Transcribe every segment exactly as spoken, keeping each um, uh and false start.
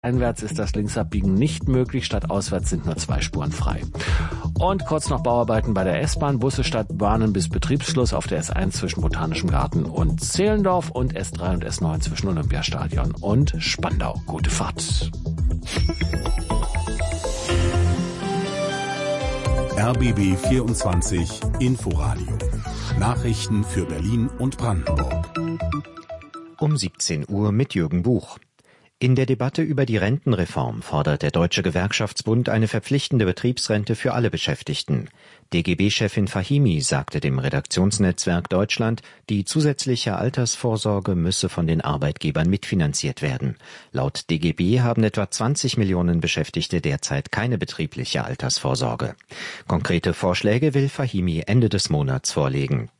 Einwärts ist das Linksabbiegen nicht möglich, stadtauswärts sind nur zwei Spuren frei. Und kurz noch Bauarbeiten bei der S-Bahn, Busse statt Bahnen bis Betriebsschluss auf der S eins zwischen Botanischem Garten und Zehlendorf und S drei und S neun zwischen Olympiastadion und Spandau. Gute Fahrt. R B B vierundzwanzig Inforadio. Nachrichten für Berlin und Brandenburg. Um siebzehn Uhr mit Jürgen Buch. In der Debatte über die Rentenreform fordert der Deutsche Gewerkschaftsbund eine verpflichtende Betriebsrente für alle Beschäftigten. D G B-Chefin Fahimi sagte dem Redaktionsnetzwerk Deutschland, die zusätzliche Altersvorsorge müsse von den Arbeitgebern mitfinanziert werden. Laut D G B haben etwa zwanzig Millionen Beschäftigte derzeit keine betriebliche Altersvorsorge. Konkrete Vorschläge will Fahimi Ende des Monats vorlegen.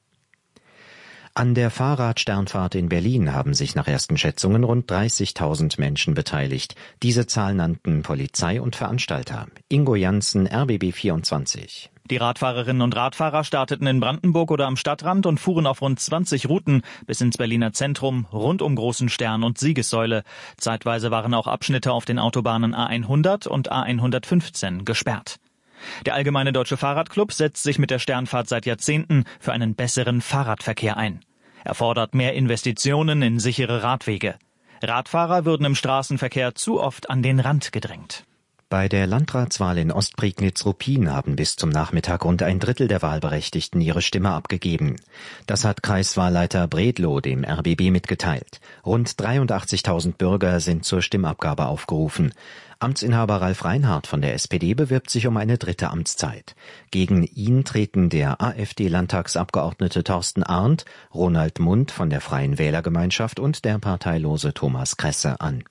An der Fahrradsternfahrt in Berlin haben sich nach ersten Schätzungen rund dreißigtausend Menschen beteiligt. Diese Zahl nannten Polizei und Veranstalter. Ingo Janssen, R B B vierundzwanzig. Die Radfahrerinnen und Radfahrer starteten in Brandenburg oder am Stadtrand und fuhren auf rund zwanzig Routen bis ins Berliner Zentrum, rund um Großen Stern und Siegessäule. Zeitweise waren auch Abschnitte auf den Autobahnen A hundert und A hundertfünfzehn gesperrt. Der Allgemeine Deutsche Fahrradclub setzt sich mit der Sternfahrt seit Jahrzehnten für einen besseren Fahrradverkehr ein. Er fordert mehr Investitionen in sichere Radwege. Radfahrer würden im Straßenverkehr zu oft an den Rand gedrängt. Bei der Landratswahl in Ostprignitz-Ruppin haben bis zum Nachmittag rund ein Drittel der Wahlberechtigten ihre Stimme abgegeben. Das hat Kreiswahlleiter Bredlow dem R B B mitgeteilt. Rund dreiundachtzigtausend Bürger sind zur Stimmabgabe aufgerufen. Amtsinhaber Ralf Reinhardt von der S P D bewirbt sich um eine dritte Amtszeit. Gegen ihn treten der AfD-Landtagsabgeordnete Thorsten Arndt, Ronald Mundt von der Freien Wählergemeinschaft und der parteilose Thomas Kresse an.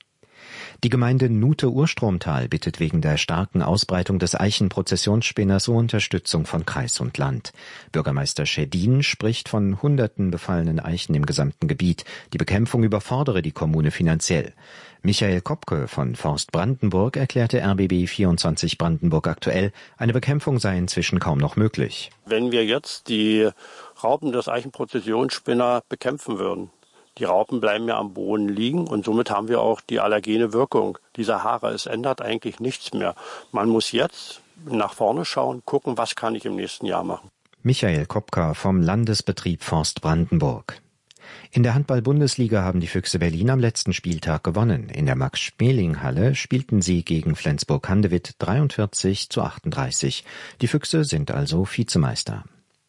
Die Gemeinde Nute-Urstromtal bittet wegen der starken Ausbreitung des Eichenprozessionsspinners um Unterstützung von Kreis und Land. Bürgermeister Schedin spricht von hunderten befallenen Eichen im gesamten Gebiet. Die Bekämpfung überfordere die Kommune finanziell. Michael Kopke von Forst Brandenburg erklärte R B B vierundzwanzig Brandenburg aktuell, eine Bekämpfung sei inzwischen kaum noch möglich. Wenn wir jetzt die Raupen des Eichenprozessionsspinner bekämpfen würden, die Raupen bleiben ja am Boden liegen und somit haben wir auch die allergene Wirkung dieser Haare. Es ändert eigentlich nichts mehr. Man muss jetzt nach vorne schauen, gucken, was kann ich im nächsten Jahr machen. Michael Kopka vom Landesbetrieb Forst Brandenburg. In der Handball-Bundesliga haben die Füchse Berlin am letzten Spieltag gewonnen. In der Max-Schmeling-Halle spielten sie gegen Flensburg-Handewitt dreiundvierzig zu achtunddreißig. Die Füchse sind also Vizemeister.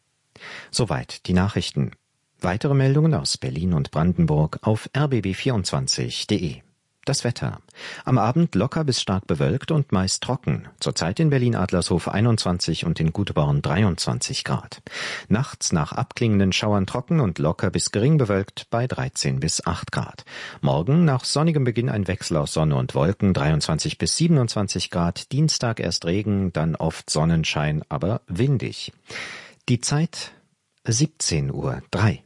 Soweit die Nachrichten. Weitere Meldungen aus Berlin und Brandenburg auf r b b vierundzwanzig punkt de. Das Wetter. Am Abend locker bis stark bewölkt und meist trocken. Zurzeit in Berlin-Adlershof einundzwanzig und in Gutborn dreiundzwanzig Grad. Nachts nach abklingenden Schauern trocken und locker bis gering bewölkt bei dreizehn bis acht Grad. Morgen nach sonnigem Beginn ein Wechsel aus Sonne und Wolken, dreiundzwanzig bis siebenundzwanzig Grad. Dienstag erst Regen, dann oft Sonnenschein, aber windig. Die Zeit siebzehn Uhr drei.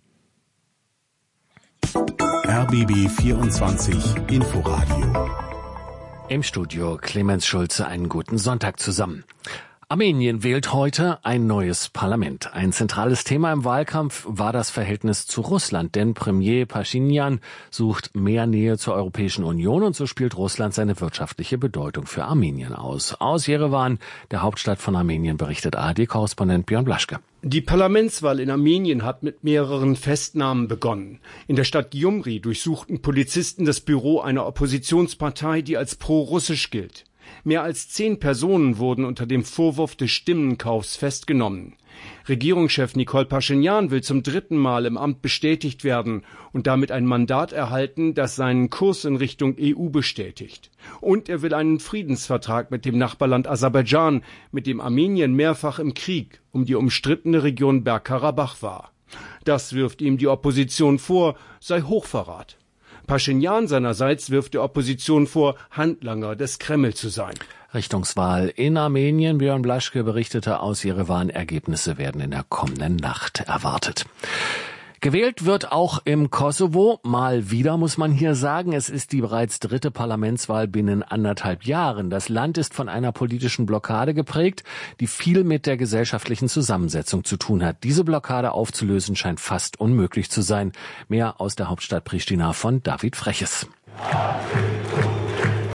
R B B vierundzwanzig Inforadio. Im Studio Clemens Schulze, einen guten Sonntag zusammen. Armenien wählt heute ein neues Parlament. Ein zentrales Thema im Wahlkampf war das Verhältnis zu Russland, denn Premier Paschinjan sucht mehr Nähe zur Europäischen Union und so spielt Russland seine wirtschaftliche Bedeutung für Armenien aus. Aus Jerewan, der Hauptstadt von Armenien, berichtet A R D-Korrespondent Björn Blaschke. Die Parlamentswahl in Armenien hat mit mehreren Festnahmen begonnen. In der Stadt Gyumri durchsuchten Polizisten das Büro einer Oppositionspartei, die als pro-russisch gilt. Mehr als zehn Personen wurden unter dem Vorwurf des Stimmenkaufs festgenommen. Regierungschef Nikol Paschinjan will zum dritten Mal im Amt bestätigt werden und damit ein Mandat erhalten, das seinen Kurs in Richtung E U bestätigt. Und er will einen Friedensvertrag mit dem Nachbarland Aserbaidschan, mit dem Armenien mehrfach im Krieg um die umstrittene Region Bergkarabach war. Das wirft ihm die Opposition vor, sei Hochverrat. Paschinjan seinerseits wirft der Opposition vor, Handlanger des Kreml zu sein. Richtungswahl in Armenien. Björn Blaschke berichtete aus Jerewan. Ergebnisse werden in der kommenden Nacht erwartet. Gewählt wird auch im Kosovo. Mal wieder muss man hier sagen, es ist die bereits dritte Parlamentswahl binnen anderthalb Jahren. Das Land ist von einer politischen Blockade geprägt, die viel mit der gesellschaftlichen Zusammensetzung zu tun hat. Diese Blockade aufzulösen scheint fast unmöglich zu sein. Mehr aus der Hauptstadt Pristina von David Freches.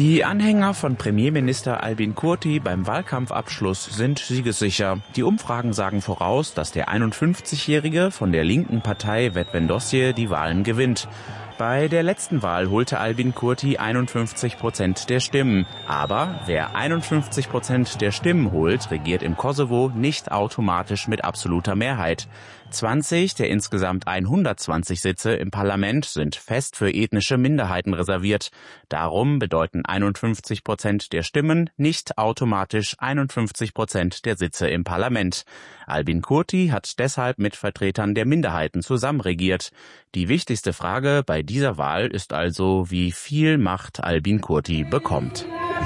Die Anhänger von Premierminister Albin Kurti beim Wahlkampfabschluss sind siegessicher. Die Umfragen sagen voraus, dass der einundfünfzigjährige von der linken Partei Vetëvendosje die Wahlen gewinnt. Bei der letzten Wahl holte Albin Kurti einundfünfzig Prozent der Stimmen. Aber wer einundfünfzig Prozent der Stimmen holt, regiert im Kosovo nicht automatisch mit absoluter Mehrheit. zwanzig der insgesamt hundertzwanzig Sitze im Parlament sind fest für ethnische Minderheiten reserviert. Darum bedeuten einundfünfzig Prozent der Stimmen nicht automatisch einundfünfzig Prozent der Sitze im Parlament. Albin Kurti hat deshalb mit Vertretern der Minderheiten zusammenregiert. Die wichtigste Frage bei dieser Wahl ist also, wie viel Macht Albin Kurti bekommt.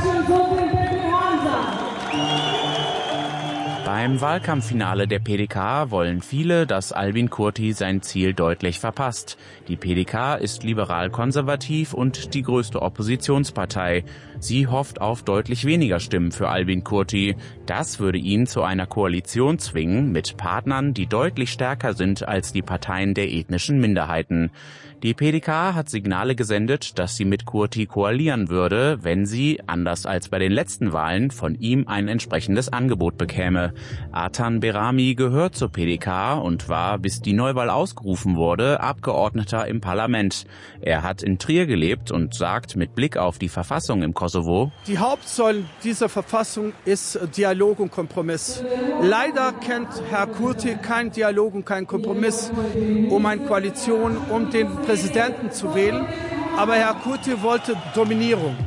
Beim Wahlkampffinale der P D K wollen viele, dass Albin Kurti sein Ziel deutlich verpasst. Die P D K ist liberal-konservativ und die größte Oppositionspartei. Sie hofft auf deutlich weniger Stimmen für Albin Kurti. Das würde ihn zu einer Koalition zwingen mit Partnern, die deutlich stärker sind als die Parteien der ethnischen Minderheiten. Die P D K hat Signale gesendet, dass sie mit Kurti koalieren würde, wenn sie, anders als bei den letzten Wahlen, von ihm ein entsprechendes Angebot bekäme. Artan Berami gehört zur P D K und war, bis die Neuwahl ausgerufen wurde, Abgeordneter im Parlament. Er hat in Trier gelebt und sagt mit Blick auf die Verfassung im Kosovo: Die Hauptsäule dieser Verfassung ist Dialog und Kompromiss. Leider kennt Herr Kurti keinen Dialog und keinen Kompromiss, um eine Koalition, um den Präsidenten zu wählen. Aber Herr Kurti wollte Dominierung.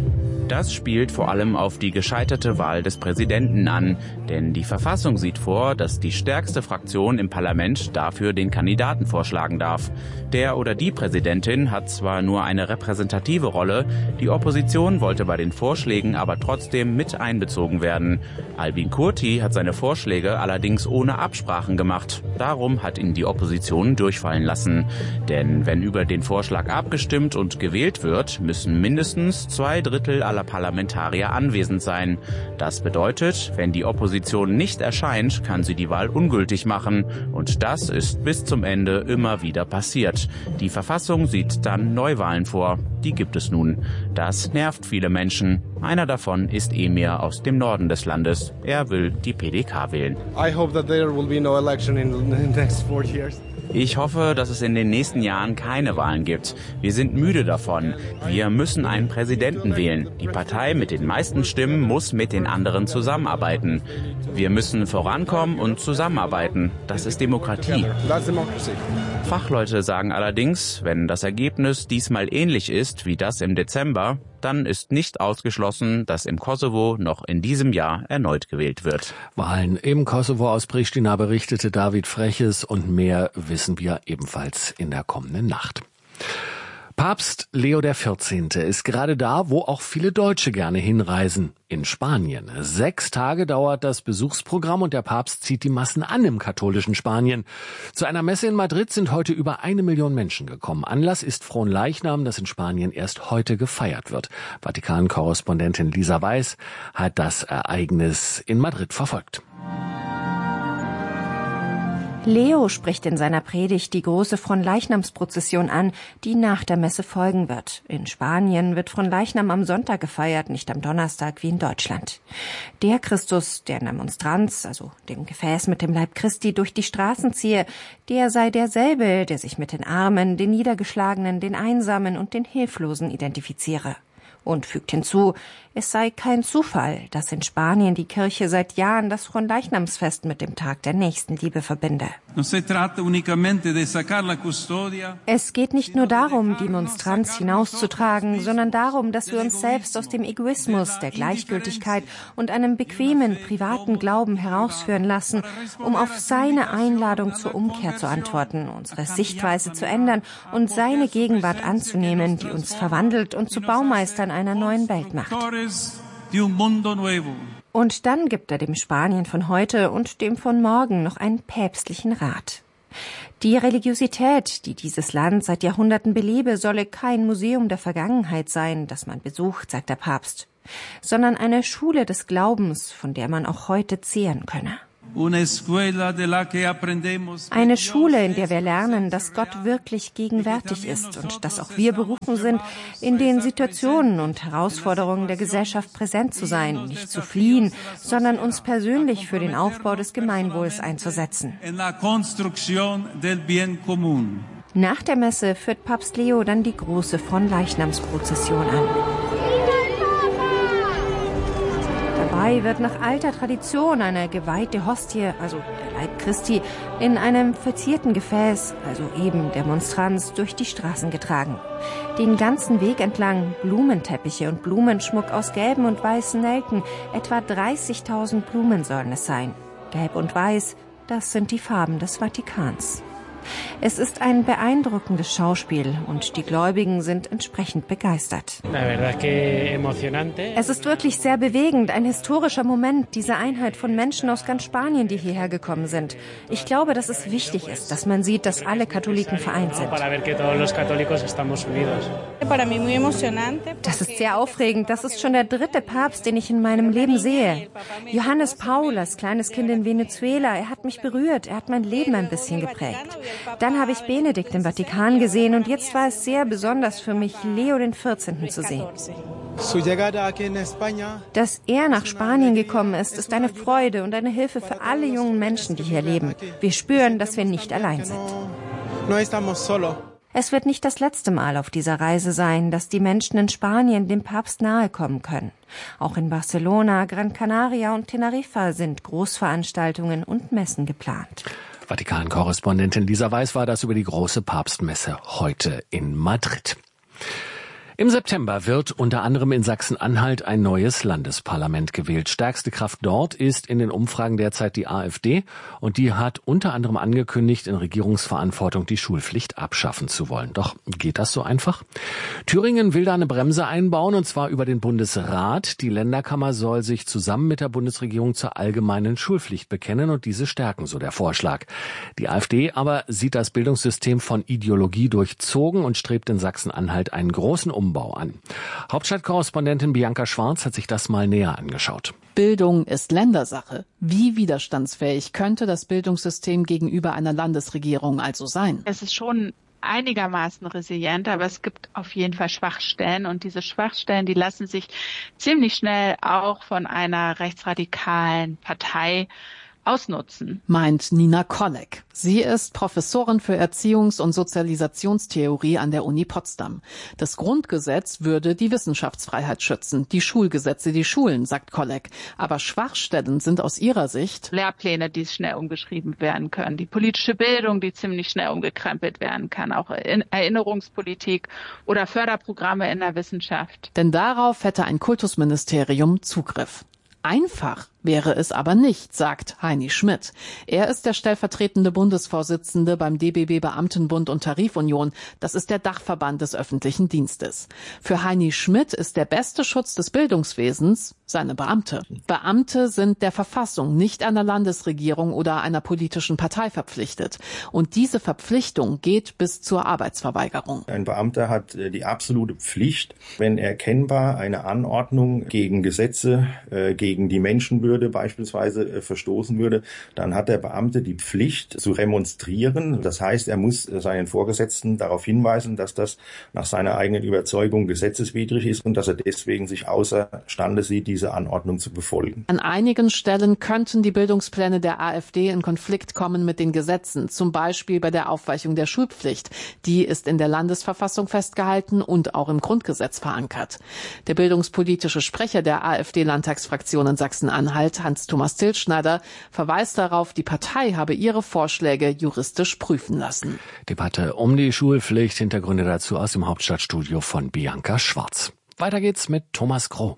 Das spielt vor allem auf die gescheiterte Wahl des Präsidenten an. Denn die Verfassung sieht vor, dass die stärkste Fraktion im Parlament dafür den Kandidaten vorschlagen darf. Der oder die Präsidentin hat zwar nur eine repräsentative Rolle, die Opposition wollte bei den Vorschlägen aber trotzdem mit einbezogen werden. Albin Kurti hat seine Vorschläge allerdings ohne Absprachen gemacht. Darum hat ihn die Opposition durchfallen lassen. Denn wenn über den Vorschlag abgestimmt und gewählt wird, müssen mindestens zwei Drittel aller Parlamentarier anwesend sein. Das bedeutet, wenn die Opposition nicht erscheint, kann sie die Wahl ungültig machen. Und das ist bis zum Ende immer wieder passiert. Die Verfassung sieht dann Neuwahlen vor. Die gibt es nun. Das nervt viele Menschen. Einer davon ist Emir aus dem Norden des Landes. Er will die P D K wählen. I hope that there will be no election in the next four years. Ich hoffe, dass es in den nächsten Jahren keine Wahlen gibt. Wir sind müde davon. Wir müssen einen Präsidenten wählen. Die Partei mit den meisten Stimmen muss mit den anderen zusammenarbeiten. Wir müssen vorankommen und zusammenarbeiten. Das ist Demokratie. Fachleute sagen allerdings, wenn das Ergebnis diesmal ähnlich ist wie das im Dezember, dann ist nicht ausgeschlossen, dass im Kosovo noch in diesem Jahr erneut gewählt wird. Wahlen im Kosovo, aus Pristina berichtete David Freches, und mehr wissen wir ebenfalls in der kommenden Nacht. Papst Leo der vierzehnte ist gerade da, wo auch viele Deutsche gerne hinreisen, in Spanien. Sechs Tage dauert das Besuchsprogramm und der Papst zieht die Massen an im katholischen Spanien. Zu einer Messe in Madrid sind heute über eine Million Menschen gekommen. Anlass ist Fronleichnam, das in Spanien erst heute gefeiert wird. Vatikan-Korrespondentin Lisa Weiß hat das Ereignis in Madrid verfolgt. Leo spricht in seiner Predigt die große Fronleichnamsprozession an, die nach der Messe folgen wird. In Spanien wird Fronleichnam am Sonntag gefeiert, nicht am Donnerstag wie in Deutschland. Der Christus, der in der Monstranz, also dem Gefäß mit dem Leib Christi, durch die Straßen ziehe, der sei derselbe, der sich mit den Armen, den Niedergeschlagenen, den Einsamen und den Hilflosen identifiziere. Und fügt hinzu, es sei kein Zufall, dass in Spanien die Kirche seit Jahren das Fronleichnamsfest mit dem Tag der Nächstenliebe verbinde. Es geht nicht nur darum, die Monstranz hinauszutragen, sondern darum, dass wir uns selbst aus dem Egoismus, der Gleichgültigkeit und einem bequemen, privaten Glauben herausführen lassen, um auf seine Einladung zur Umkehr zu antworten, unsere Sichtweise zu ändern und seine Gegenwart anzunehmen, die uns verwandelt und zu Baumeistern einer neuen Welt macht. Und dann gibt er dem Spanien von heute und dem von morgen noch einen päpstlichen Rat. Die Religiosität, die dieses Land seit Jahrhunderten belebe, solle kein Museum der Vergangenheit sein, das man besucht, sagt der Papst, sondern eine Schule des Glaubens, von der man auch heute zehren könne. Eine Schule, in der wir lernen, dass Gott wirklich gegenwärtig ist und dass auch wir berufen sind, in den Situationen und Herausforderungen der Gesellschaft präsent zu sein, nicht zu fliehen, sondern uns persönlich für den Aufbau des Gemeinwohls einzusetzen. Nach der Messe führt Papst Leo dann die große Fronleichnamsprozession an. Dabei wird nach alter Tradition eine geweihte Hostie, also der Leib Christi, in einem verzierten Gefäß, also eben der Monstranz, durch die Straßen getragen. Den ganzen Weg entlang Blumenteppiche und Blumenschmuck aus gelben und weißen Nelken, etwa dreißigtausend Blumen sollen es sein. Gelb und Weiß, das sind die Farben des Vatikans. Es ist ein beeindruckendes Schauspiel und die Gläubigen sind entsprechend begeistert. Es ist wirklich sehr bewegend, ein historischer Moment, diese Einheit von Menschen aus ganz Spanien, die hierher gekommen sind. Ich glaube, dass es wichtig ist, dass man sieht, dass alle Katholiken vereint sind. Das ist sehr aufregend. Das ist schon der dritte Papst, den ich in meinem Leben sehe. Johannes Paul, als kleines Kind in Venezuela, er hat mich berührt, er hat mein Leben ein bisschen geprägt. Dann habe ich Benedikt im Vatikan gesehen und jetzt war es sehr besonders für mich, Leo den vierzehnten zu sehen. Dass er nach Spanien gekommen ist, ist eine Freude und eine Hilfe für alle jungen Menschen, die hier leben. Wir spüren, dass wir nicht allein sind. Es wird nicht das letzte Mal auf dieser Reise sein, dass die Menschen in Spanien dem Papst nahe kommen können. Auch in Barcelona, Gran Canaria und Teneriffa sind Großveranstaltungen und Messen geplant. Vatikan-Korrespondentin Lisa Weiß war das über die große Papstmesse heute in Madrid. Im September wird unter anderem in Sachsen-Anhalt ein neues Landesparlament gewählt. Stärkste Kraft dort ist in den Umfragen derzeit die AfD und die hat unter anderem angekündigt, in Regierungsverantwortung die Schulpflicht abschaffen zu wollen. Doch geht das so einfach? Thüringen will da eine Bremse einbauen und zwar über den Bundesrat. Die Länderkammer soll sich zusammen mit der Bundesregierung zur allgemeinen Schulpflicht bekennen und diese stärken, so der Vorschlag. Die AfD aber sieht das Bildungssystem von Ideologie durchzogen und strebt in Sachsen-Anhalt einen großen Umbau an. Hauptstadtkorrespondentin Bianca Schwarz hat sich das mal näher angeschaut. Bildung ist Ländersache. Wie widerstandsfähig könnte das Bildungssystem gegenüber einer Landesregierung also sein? Es ist schon einigermaßen resilient, aber es gibt auf jeden Fall Schwachstellen und diese Schwachstellen, die lassen sich ziemlich schnell auch von einer rechtsradikalen Partei ausnutzen, meint Nina Kolleg. Sie ist Professorin für Erziehungs- und Sozialisationstheorie an der Uni Potsdam. Das Grundgesetz würde die Wissenschaftsfreiheit schützen, die Schulgesetze die Schulen, sagt Kolleg. Aber Schwachstellen sind aus ihrer Sicht Lehrpläne, die schnell umgeschrieben werden können, die politische Bildung, die ziemlich schnell umgekrempelt werden kann, auch Erinnerungspolitik oder Förderprogramme in der Wissenschaft. Denn darauf hätte ein Kultusministerium Zugriff. Einfach wäre es aber nicht, sagt Heini Schmidt. Er ist der stellvertretende Bundesvorsitzende beim D B B Beamtenbund und Tarifunion. Das ist der Dachverband des öffentlichen Dienstes. Für Heini Schmidt ist der beste Schutz des Bildungswesens seine Beamte. Beamte sind der Verfassung, nicht einer Landesregierung oder einer politischen Partei verpflichtet. Und diese Verpflichtung geht bis zur Arbeitsverweigerung. Ein Beamter hat die absolute Pflicht, wenn erkennbar eine Anordnung gegen Gesetze, äh, gegen die Menschenwürde beispielsweise äh, verstoßen würde, dann hat der Beamte die Pflicht zu remonstrieren. Das heißt, er muss seinen Vorgesetzten darauf hinweisen, dass das nach seiner eigenen Überzeugung gesetzeswidrig ist und dass er deswegen sich außerstande sieht, diese Anordnung zu befolgen. An einigen Stellen könnten die Bildungspläne der AfD in Konflikt kommen mit den Gesetzen, zum Beispiel bei der Aufweichung der Schulpflicht. Die ist in der Landesverfassung festgehalten und auch im Grundgesetz verankert. Der bildungspolitische Sprecher der AfD-Landtagsfraktion in Sachsen-Anhalt, Hans-Thomas Tilschneider, verweist darauf, die Partei habe ihre Vorschläge juristisch prüfen lassen. Debatte um die Schulpflicht, Hintergründe dazu aus dem Hauptstadtstudio von Bianca Schwarz. Weiter geht's mit Thomas Kroh.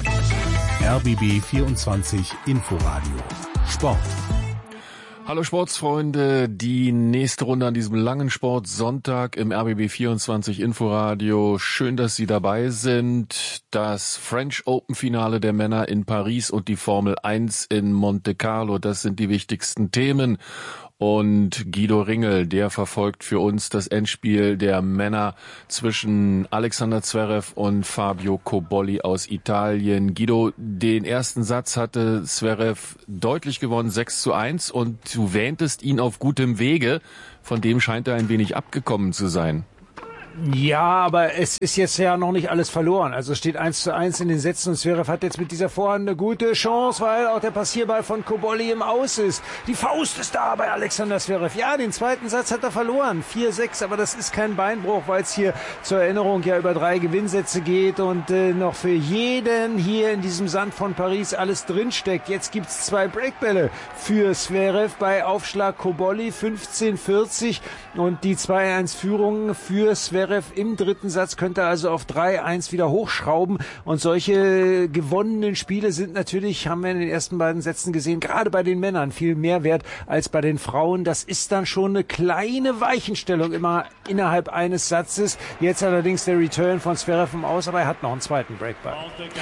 R B B vierundzwanzig Inforadio Sport. Hallo Sportsfreunde, die nächste Runde an diesem langen Sportsonntag im R B B vierundzwanzig Inforadio. Schön, dass Sie dabei sind. Das French Open Finale der Männer in Paris und die Formel eins in Monte Carlo, das sind die wichtigsten Themen. Und Guido Ringel, der verfolgt für uns das Endspiel der Männer zwischen Alexander Zverev und Fabio Cobolli aus Italien. Guido, den ersten Satz hatte Zverev deutlich gewonnen, sechs zu eins, und du wähntest ihn auf gutem Wege. Von dem scheint er ein wenig abgekommen zu sein. Ja, aber es ist jetzt ja noch nicht alles verloren. Also es steht eins zu eins in den Sätzen und Zverev hat jetzt mit dieser Vorhand eine gute Chance, weil auch der Passierball von Cobolli im Aus ist. Die Faust ist da bei Alexander Zverev. Ja, den zweiten Satz hat er verloren. vier sechs, aber das ist kein Beinbruch, weil es hier zur Erinnerung ja über drei Gewinnsätze geht und äh, noch für jeden hier in diesem Sand von Paris alles drinsteckt. Jetzt gibt's zwei Breakbälle für Zverev bei Aufschlag Cobolli, fünfzehn vierzig, und die zwei eins Führung für Zverev im dritten Satz könnte also auf drei eins wieder hochschrauben, und solche gewonnenen Spiele sind natürlich, haben wir in den ersten beiden Sätzen gesehen, gerade bei den Männern viel mehr wert als bei den Frauen. Das ist dann schon eine kleine Weichenstellung immer innerhalb eines Satzes. Jetzt allerdings der Return von Zverev im Aus, aber er hat noch einen zweiten Breakball.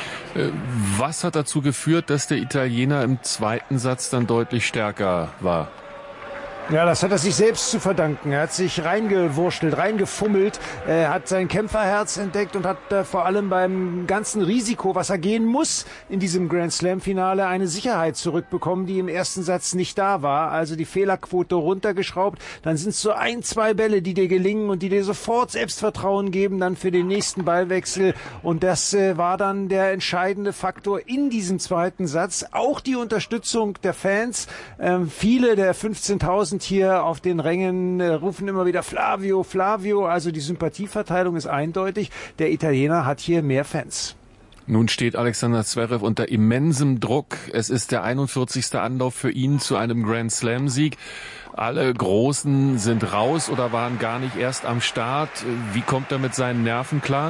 Was hat dazu geführt, dass der Italiener im zweiten Satz dann deutlich stärker war? Ja, das hat er sich selbst zu verdanken. Er hat sich reingewurschtelt, reingefummelt, er hat sein Kämpferherz entdeckt und hat äh, vor allem beim ganzen Risiko, was er gehen muss in diesem Grand Slam-Finale, eine Sicherheit zurückbekommen, die im ersten Satz nicht da war. Also die Fehlerquote runtergeschraubt. Dann sind es so ein, zwei Bälle, die dir gelingen und die dir sofort Selbstvertrauen geben, dann für den nächsten Ballwechsel. Und das äh, war dann der entscheidende Faktor in diesem zweiten Satz. Auch die Unterstützung der Fans. Ähm, viele der fünfzehntausend hier auf den Rängen äh, rufen immer wieder Flavio, Flavio. Also die Sympathieverteilung ist eindeutig. Der Italiener hat hier mehr Fans. Nun steht Alexander Zverev unter immensem Druck. Es ist der einundvierzigste Anlauf für ihn zu einem Grand Slam-Sieg. Alle Großen sind raus oder waren gar nicht erst am Start. Wie kommt er mit seinen Nerven klar?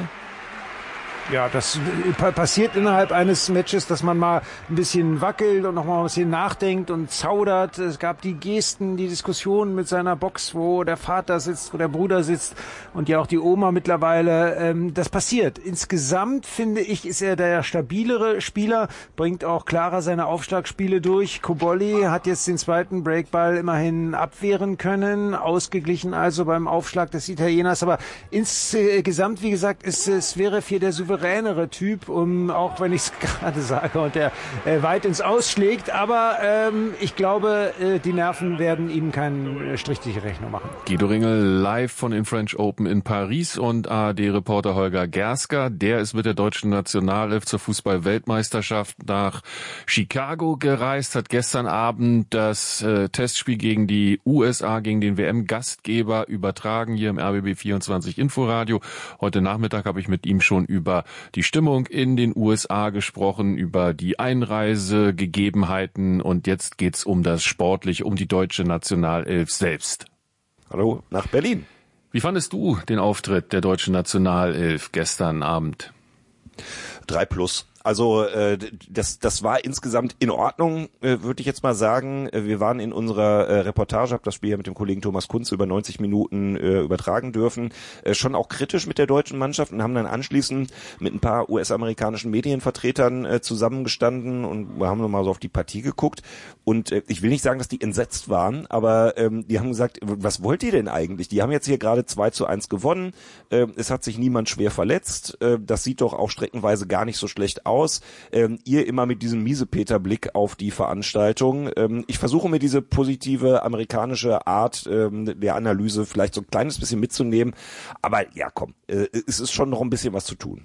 Ja, das passiert innerhalb eines Matches, dass man mal ein bisschen wackelt und noch mal ein bisschen nachdenkt und zaudert. Es gab die Gesten, die Diskussionen mit seiner Box, wo der Vater sitzt, wo der Bruder sitzt und ja auch die Oma mittlerweile. Das passiert. Insgesamt, finde ich, ist er der stabilere Spieler, bringt auch klarer seine Aufschlagspiele durch. Cobolli hat jetzt den zweiten Breakball immerhin abwehren können, ausgeglichen also beim Aufschlag des Italieners. Aber insgesamt, wie gesagt, ist Zverev hier der souveränere Typ, um, auch wenn ich es gerade sage und der äh, weit ins Ausschlägt, aber ähm, ich glaube, äh, die Nerven werden ihm keinen äh, Strich durch die Rechnung machen. Guido Ringel live von den French Open in Paris und A R D-Reporter Holger Gersker, der ist mit der deutschen Nationalelf zur Fußball-Weltmeisterschaft nach Chicago gereist, hat gestern Abend das äh, Testspiel gegen die U S A, gegen den W M-Gastgeber übertragen hier im R B B vierundzwanzig Inforadio. Heute Nachmittag habe ich mit ihm schon über die Stimmung in den U S A gesprochen, über die Einreisegegebenheiten, und jetzt geht's um das Sportliche, um die deutsche Nationalelf selbst. Hallo, nach Berlin. Wie fandest du den Auftritt der deutschen Nationalelf gestern Abend? Drei plus. Also äh, das das war insgesamt in Ordnung, äh, würde ich jetzt mal sagen. Wir waren in unserer äh, Reportage, habe das Spiel ja mit dem Kollegen Thomas Kunz über neunzig Minuten äh, übertragen dürfen, äh, schon auch kritisch mit der deutschen Mannschaft und haben dann anschließend mit ein paar U S-amerikanischen Medienvertretern äh, zusammengestanden und wir haben nochmal so auf die Partie geguckt. Und äh, ich will nicht sagen, dass die entsetzt waren, aber ähm, die haben gesagt, was wollt ihr denn eigentlich? Die haben jetzt hier gerade zwei zu eins gewonnen, äh, es hat sich niemand schwer verletzt, äh, das sieht doch auch streckenweise gar nicht so schlecht aus. Aus. Ähm, ihr immer mit diesem Miesepeter-Blick auf die Veranstaltung. Ähm, ich versuche mir diese positive amerikanische Art ähm, der Analyse vielleicht so ein kleines bisschen mitzunehmen. Aber ja, komm, äh, es ist schon noch ein bisschen was zu tun.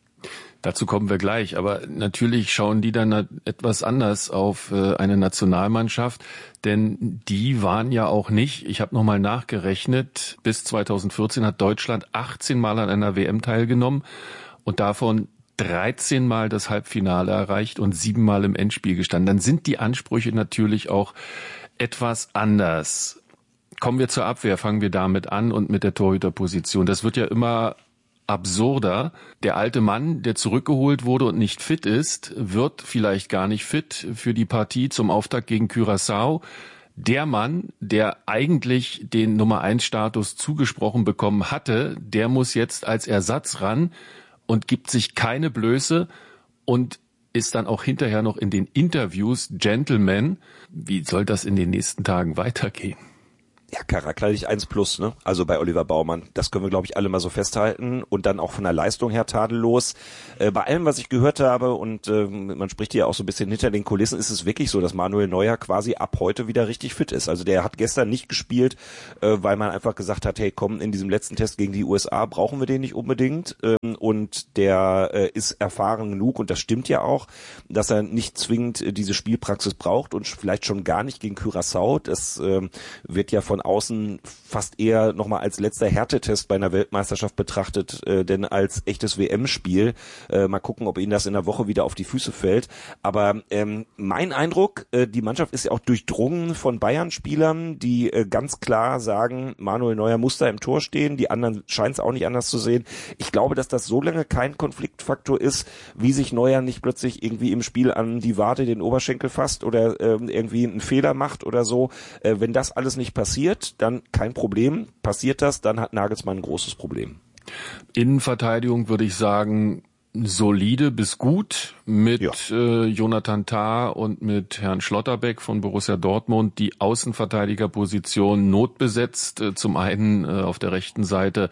Dazu kommen wir gleich, aber natürlich schauen die dann etwas anders auf äh, eine Nationalmannschaft, denn die waren ja auch nicht, ich habe nochmal nachgerechnet, bis zweitausendvierzehn hat Deutschland achtzehn Mal an einer W M teilgenommen und davon dreizehn Mal das Halbfinale erreicht und sieben Mal im Endspiel gestanden. Dann sind die Ansprüche natürlich auch etwas anders. Kommen wir zur Abwehr, fangen wir damit an und mit der Torhüterposition. Das wird ja immer absurder. Der alte Mann, der zurückgeholt wurde und nicht fit ist, wird vielleicht gar nicht fit für die Partie zum Auftakt gegen Curaçao. Der Mann, der eigentlich den Nummer eins Status zugesprochen bekommen hatte, der muss jetzt als Ersatz ran und gibt sich keine Blöße und ist dann auch hinterher noch in den Interviews Gentleman. Wie soll das in den nächsten Tagen weitergehen? Ja, charakterlich eins plus, ne? Also bei Oliver Baumann. Das können wir, glaube ich, alle mal so festhalten. Und dann auch von der Leistung her tadellos. Äh, bei allem, was ich gehört habe, und äh, man spricht ja auch so ein bisschen hinter den Kulissen, ist es wirklich so, dass Manuel Neuer quasi ab heute wieder richtig fit ist. Also der hat gestern nicht gespielt, äh, weil man einfach gesagt hat, hey komm, in diesem letzten Test gegen die U S A brauchen wir den nicht unbedingt. Ähm, und der äh, ist erfahren genug, und das stimmt ja auch, dass er nicht zwingend äh, diese Spielpraxis braucht und vielleicht schon gar nicht gegen Curaçao. Das äh, wird ja von außen fast eher nochmal als letzter Härtetest bei einer Weltmeisterschaft betrachtet, äh, denn als echtes W M-Spiel. Äh, mal gucken, ob ihnen das in der Woche wieder auf die Füße fällt. Aber ähm, mein Eindruck, äh, die Mannschaft ist ja auch durchdrungen von Bayern-Spielern, die äh, ganz klar sagen, Manuel Neuer muss da im Tor stehen, die anderen scheinen es auch nicht anders zu sehen. Ich glaube, dass das so lange kein Konfliktfaktor ist, wie sich Neuer nicht plötzlich irgendwie im Spiel an die Wade den Oberschenkel fasst oder äh, irgendwie einen Fehler macht oder so. Äh, wenn das alles nicht passiert, dann kein Problem. Passiert das, dann hat Nagelsmann ein großes Problem. Innenverteidigung würde ich sagen, solide bis gut mit ja. äh, Jonathan Tah und mit Herrn Schlotterbeck von Borussia Dortmund. Die Außenverteidigerposition notbesetzt. Äh, zum einen äh, auf der rechten Seite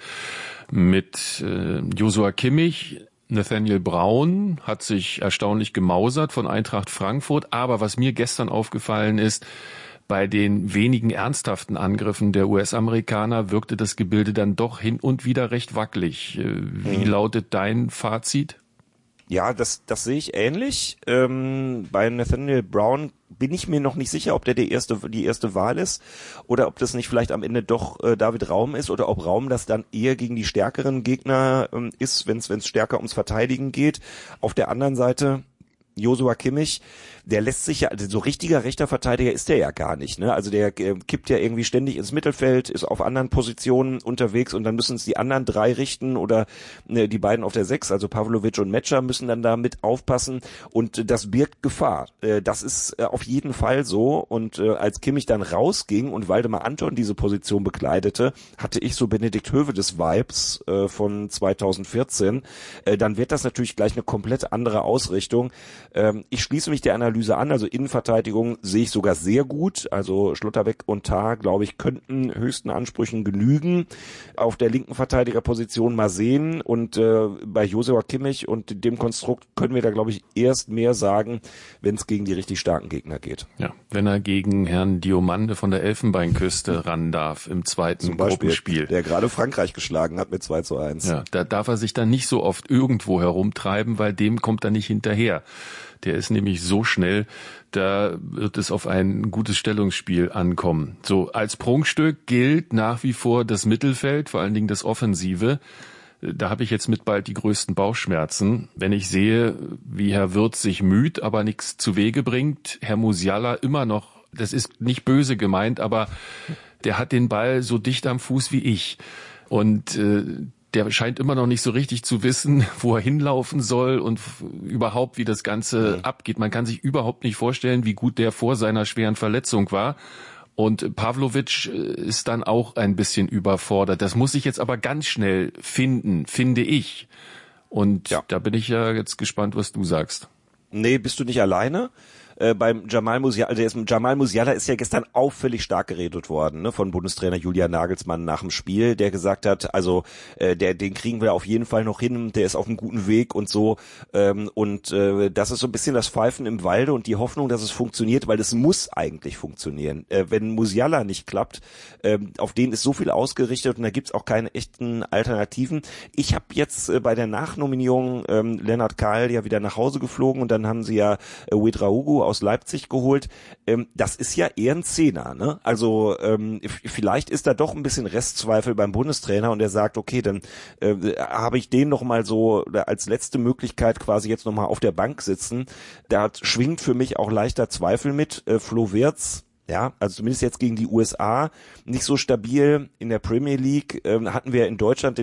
mit äh, Joshua Kimmich. Nathaniel Brown hat sich erstaunlich gemausert von Eintracht Frankfurt. Aber was mir gestern aufgefallen ist, bei den wenigen ernsthaften Angriffen der U S-Amerikaner wirkte das Gebilde dann doch hin und wieder recht wackelig. Wie mhm. lautet dein Fazit? Ja, das, das sehe ich ähnlich. Ähm, bei Nathaniel Brown bin ich mir noch nicht sicher, ob der die erste, die erste Wahl ist oder ob das nicht vielleicht am Ende doch äh, David Raum ist oder ob Raum das dann eher gegen die stärkeren Gegner ähm, ist, wenn es stärker ums Verteidigen geht. Auf der anderen Seite Joshua Kimmich, der lässt sich ja, also so richtiger rechter Verteidiger ist der ja gar nicht, ne? Also der äh, kippt ja irgendwie ständig ins Mittelfeld, ist auf anderen Positionen unterwegs und dann müssen es die anderen drei richten oder ne, die beiden auf der Sechs, also Pavlovic und Metscher müssen dann da mit aufpassen und äh, das birgt Gefahr. Äh, das ist äh, auf jeden Fall so und äh, als Kimmich dann rausging und Waldemar Anton diese Position bekleidete, hatte ich so Benedikt Höwedes Vibes äh, von zweitausendvierzehn. Äh, dann wird das natürlich gleich eine komplett andere Ausrichtung. Ähm, ich schließe mich der Analyse an, also Innenverteidigung sehe ich sogar sehr gut, also Schlotterbeck und Tah, glaube ich, könnten höchsten Ansprüchen genügen. Auf der linken Verteidigerposition mal sehen und äh, bei Joshua Kimmich und dem Konstrukt können wir da, glaube ich, erst mehr sagen, wenn es gegen die richtig starken Gegner geht. Ja, wenn er gegen Herrn Diomande von der Elfenbeinküste ran darf im zweiten Gruppenspiel. Der gerade Frankreich geschlagen hat mit zwei zu eins. Ja, da darf er sich dann nicht so oft irgendwo herumtreiben, weil dem kommt er nicht hinterher. Der ist nämlich so schnell, da wird es auf ein gutes Stellungsspiel ankommen. So, als Prunkstück gilt nach wie vor das Mittelfeld, vor allen Dingen das Offensive. Da habe ich jetzt mit bald die größten Bauchschmerzen, wenn ich sehe, wie Herr Wirtz sich müht, aber nichts zu Wege bringt. Herr Musiala immer noch, das ist nicht böse gemeint, aber der hat den Ball so dicht am Fuß wie ich. Und äh, der scheint immer noch nicht so richtig zu wissen, wo er hinlaufen soll und überhaupt, wie das Ganze mhm. abgeht. Man kann sich überhaupt nicht vorstellen, wie gut der vor seiner schweren Verletzung war. Und Pavlovic ist dann auch ein bisschen überfordert. Das muss ich jetzt aber ganz schnell finden, finde ich. Und ja. da bin ich ja jetzt gespannt, was du sagst. Nee, bist du nicht alleine? Äh, beim Jamal Musiala, der ist, Jamal Musiala ist ja gestern auffällig stark geredet worden, ne, von Bundestrainer Julian Nagelsmann nach dem Spiel, der gesagt hat, also äh, der, den kriegen wir auf jeden Fall noch hin, der ist auf einem guten Weg und so. Ähm, und äh, das ist so ein bisschen das Pfeifen im Walde und die Hoffnung, dass es funktioniert, weil es muss eigentlich funktionieren. Äh, wenn Musiala nicht klappt, äh, auf den ist so viel ausgerichtet und da gibt's auch keine echten Alternativen. Ich habe jetzt äh, bei der Nachnominierung äh, Lennart Kahl ja wieder nach Hause geflogen und dann haben sie ja äh, Ouedraogo aus Leipzig geholt. Ähm, das ist ja eher ein Zehner, ne? Also ähm, vielleicht ist da doch ein bisschen Restzweifel beim Bundestrainer und er sagt, okay, dann äh, habe ich den noch mal so als letzte Möglichkeit quasi jetzt noch mal auf der Bank sitzen. Da schwingt für mich auch leichter Zweifel mit. Äh, Flo Wirtz, ja, also zumindest jetzt gegen die U S A nicht so stabil in der Premier League. Ähm, hatten wir in Deutschland den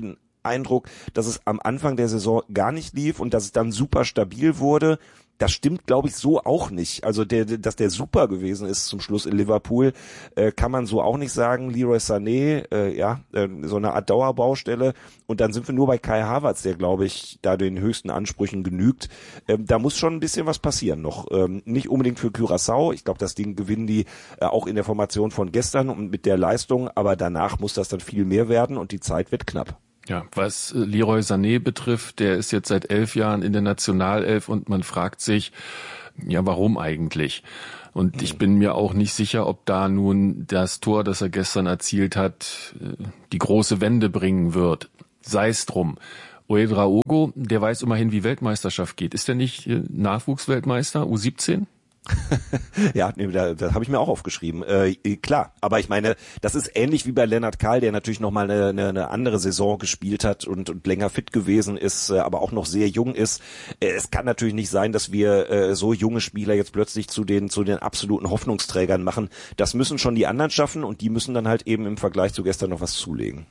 Eindruck, dass es am Anfang der Saison gar nicht lief und dass es dann super stabil wurde. Das stimmt, glaube ich, so auch nicht. Also, der, dass der super gewesen ist zum Schluss in Liverpool, äh, kann man so auch nicht sagen. Leroy Sané, äh, ja, äh, so eine Art Dauerbaustelle. Und dann sind wir nur bei Kai Havertz, der, glaube ich, da den höchsten Ansprüchen genügt. Ähm, da muss schon ein bisschen was passieren noch. Ähm, nicht unbedingt für Curaçao. Ich glaube, das Ding gewinnen die äh, auch in der Formation von gestern und mit der Leistung. Aber danach muss das dann viel mehr werden und die Zeit wird knapp. Ja, was Leroy Sané betrifft, der ist jetzt seit elf Jahren in der Nationalelf und man fragt sich, ja, warum eigentlich? Und ich bin mir auch nicht sicher, ob da nun das Tor, das er gestern erzielt hat, die große Wende bringen wird. Sei es drum. Ouedraogo, der weiß immerhin, wie Weltmeisterschaft geht. Ist der nicht Nachwuchsweltmeister, U siebzehn? Ja, da, das habe ich mir auch aufgeschrieben. Äh, klar, aber ich meine, das ist ähnlich wie bei Lennart Kahl, der natürlich nochmal eine, eine, eine andere Saison gespielt hat und, und länger fit gewesen ist, äh, aber auch noch sehr jung ist. Äh, es kann natürlich nicht sein, dass wir äh, so junge Spieler jetzt plötzlich zu den zu den absoluten Hoffnungsträgern machen. Das müssen schon die anderen schaffen und die müssen dann halt eben im Vergleich zu gestern noch was zulegen.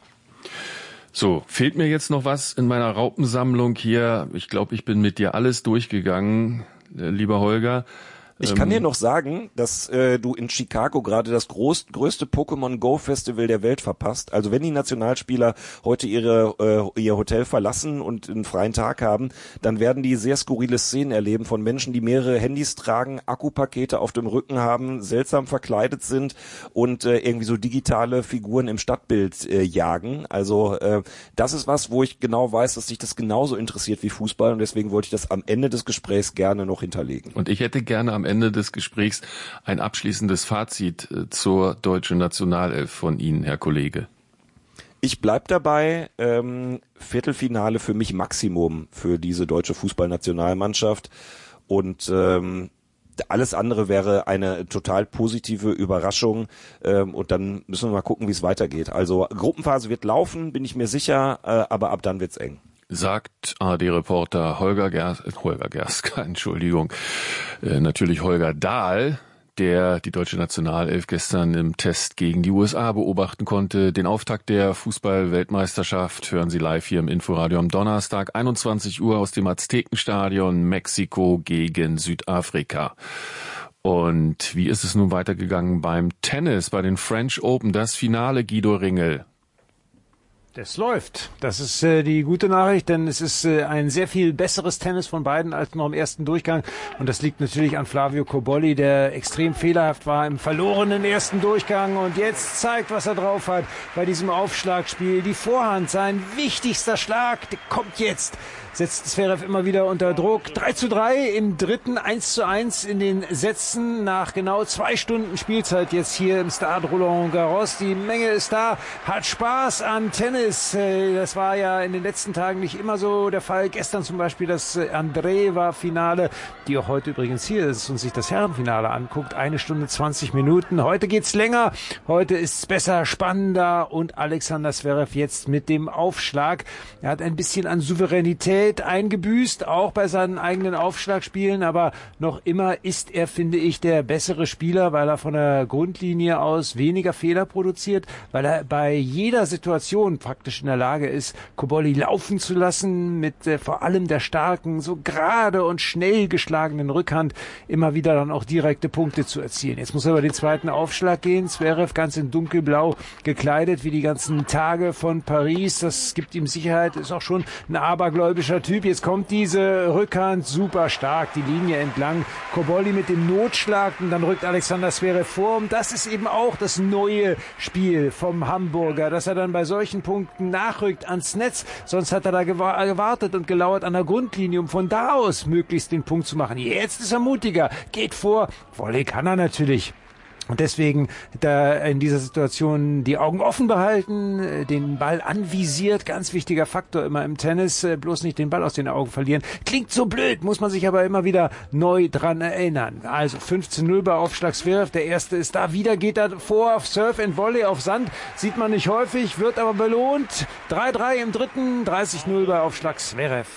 So, fehlt mir jetzt noch was in meiner Raupensammlung hier? Ich glaube, ich bin mit dir alles durchgegangen, äh, lieber Holger. Ich kann dir noch sagen, dass äh, du in Chicago gerade das groß, größte Pokémon Go Festival der Welt verpasst. Also wenn die Nationalspieler heute ihre äh, ihr Hotel verlassen und einen freien Tag haben, dann werden die sehr skurrile Szenen erleben von Menschen, die mehrere Handys tragen, Akkupakete auf dem Rücken haben, seltsam verkleidet sind und äh, irgendwie so digitale Figuren im Stadtbild äh, jagen. Also äh, das ist was, wo ich genau weiß, dass sich das genauso interessiert wie Fußball und deswegen wollte ich das am Ende des Gesprächs gerne noch hinterlegen. Und ich hätte gerne am Ende des Gesprächs ein abschließendes Fazit zur deutschen Nationalelf von Ihnen, Herr Kollege. Ich bleib dabei, ähm, Viertelfinale für mich Maximum für diese deutsche Fußballnationalmannschaft und ähm, alles andere wäre eine total positive Überraschung ähm, und dann müssen wir mal gucken, wie es weitergeht. Also Gruppenphase wird laufen, bin ich mir sicher, äh, aber ab dann wird's eng. Sagt A R D-Reporter Holger Gers, Holger Gerska, Entschuldigung, äh, natürlich Holger Dahl, der die deutsche Nationalelf gestern im Test gegen die U S A beobachten konnte. Den Auftakt der Fußball-Weltmeisterschaft hören Sie live hier im Inforadio am Donnerstag, einundzwanzig Uhr aus dem Aztekenstadion, Mexiko gegen Südafrika. Und wie ist es nun weitergegangen beim Tennis, bei den French Open, das Finale, Guido Ringel? Das läuft. Das ist äh, die gute Nachricht, denn es ist äh, ein sehr viel besseres Tennis von beiden als noch im ersten Durchgang. Und das liegt natürlich an Flavio Cobolli, der extrem fehlerhaft war im verlorenen ersten Durchgang und jetzt zeigt, was er drauf hat bei diesem Aufschlagspiel. Die Vorhand, sein wichtigster Schlag, der kommt jetzt. Setzt Zverev immer wieder unter Druck. drei zu drei im dritten, eins zu eins in den Sätzen nach genau zwei Stunden Spielzeit jetzt hier im Stade Roland Garros. Die Menge ist da, hat Spaß an Tennis. Das war ja in den letzten Tagen nicht immer so der Fall. Gestern zum Beispiel das Andreeva-Finale, die auch heute übrigens hier ist und sich das Herrenfinale anguckt. Eine Stunde zwanzig Minuten. Heute geht's länger. Heute ist's besser, spannender und Alexander Zverev jetzt mit dem Aufschlag. Er hat ein bisschen an Souveränität eingebüßt, auch bei seinen eigenen Aufschlagspielen, aber noch immer ist er, finde ich, der bessere Spieler, weil er von der Grundlinie aus weniger Fehler produziert, weil er bei jeder Situation praktisch in der Lage ist, Cobolli laufen zu lassen, mit äh, vor allem der starken, so gerade und schnell geschlagenen Rückhand immer wieder dann auch direkte Punkte zu erzielen. Jetzt muss er über den zweiten Aufschlag gehen, Zverev ganz in dunkelblau gekleidet, wie die ganzen Tage von Paris, das gibt ihm Sicherheit, ist auch schon ein abergläubischer Typ. Jetzt kommt diese Rückhand super stark, die Linie entlang. Cobolli mit dem Notschlag und dann rückt Alexander Zverev vor. Und das ist eben auch das neue Spiel vom Hamburger, dass er dann bei solchen Punkten nachrückt ans Netz. Sonst hat er da gewartet und gelauert an der Grundlinie, um von da aus möglichst den Punkt zu machen. Jetzt ist er mutiger, geht vor. Volley kann er natürlich. Und deswegen da in dieser Situation die Augen offen behalten, den Ball anvisiert, ganz wichtiger Faktor immer im Tennis, bloß nicht den Ball aus den Augen verlieren. Klingt so blöd, muss man sich aber immer wieder neu dran erinnern. Also fünfzehn null bei Aufschlag Zverev, der erste ist da, wieder geht er vor auf Surf and Volley auf Sand, sieht man nicht häufig, wird aber belohnt. drei drei im dritten, dreißig null bei Aufschlag Zverev.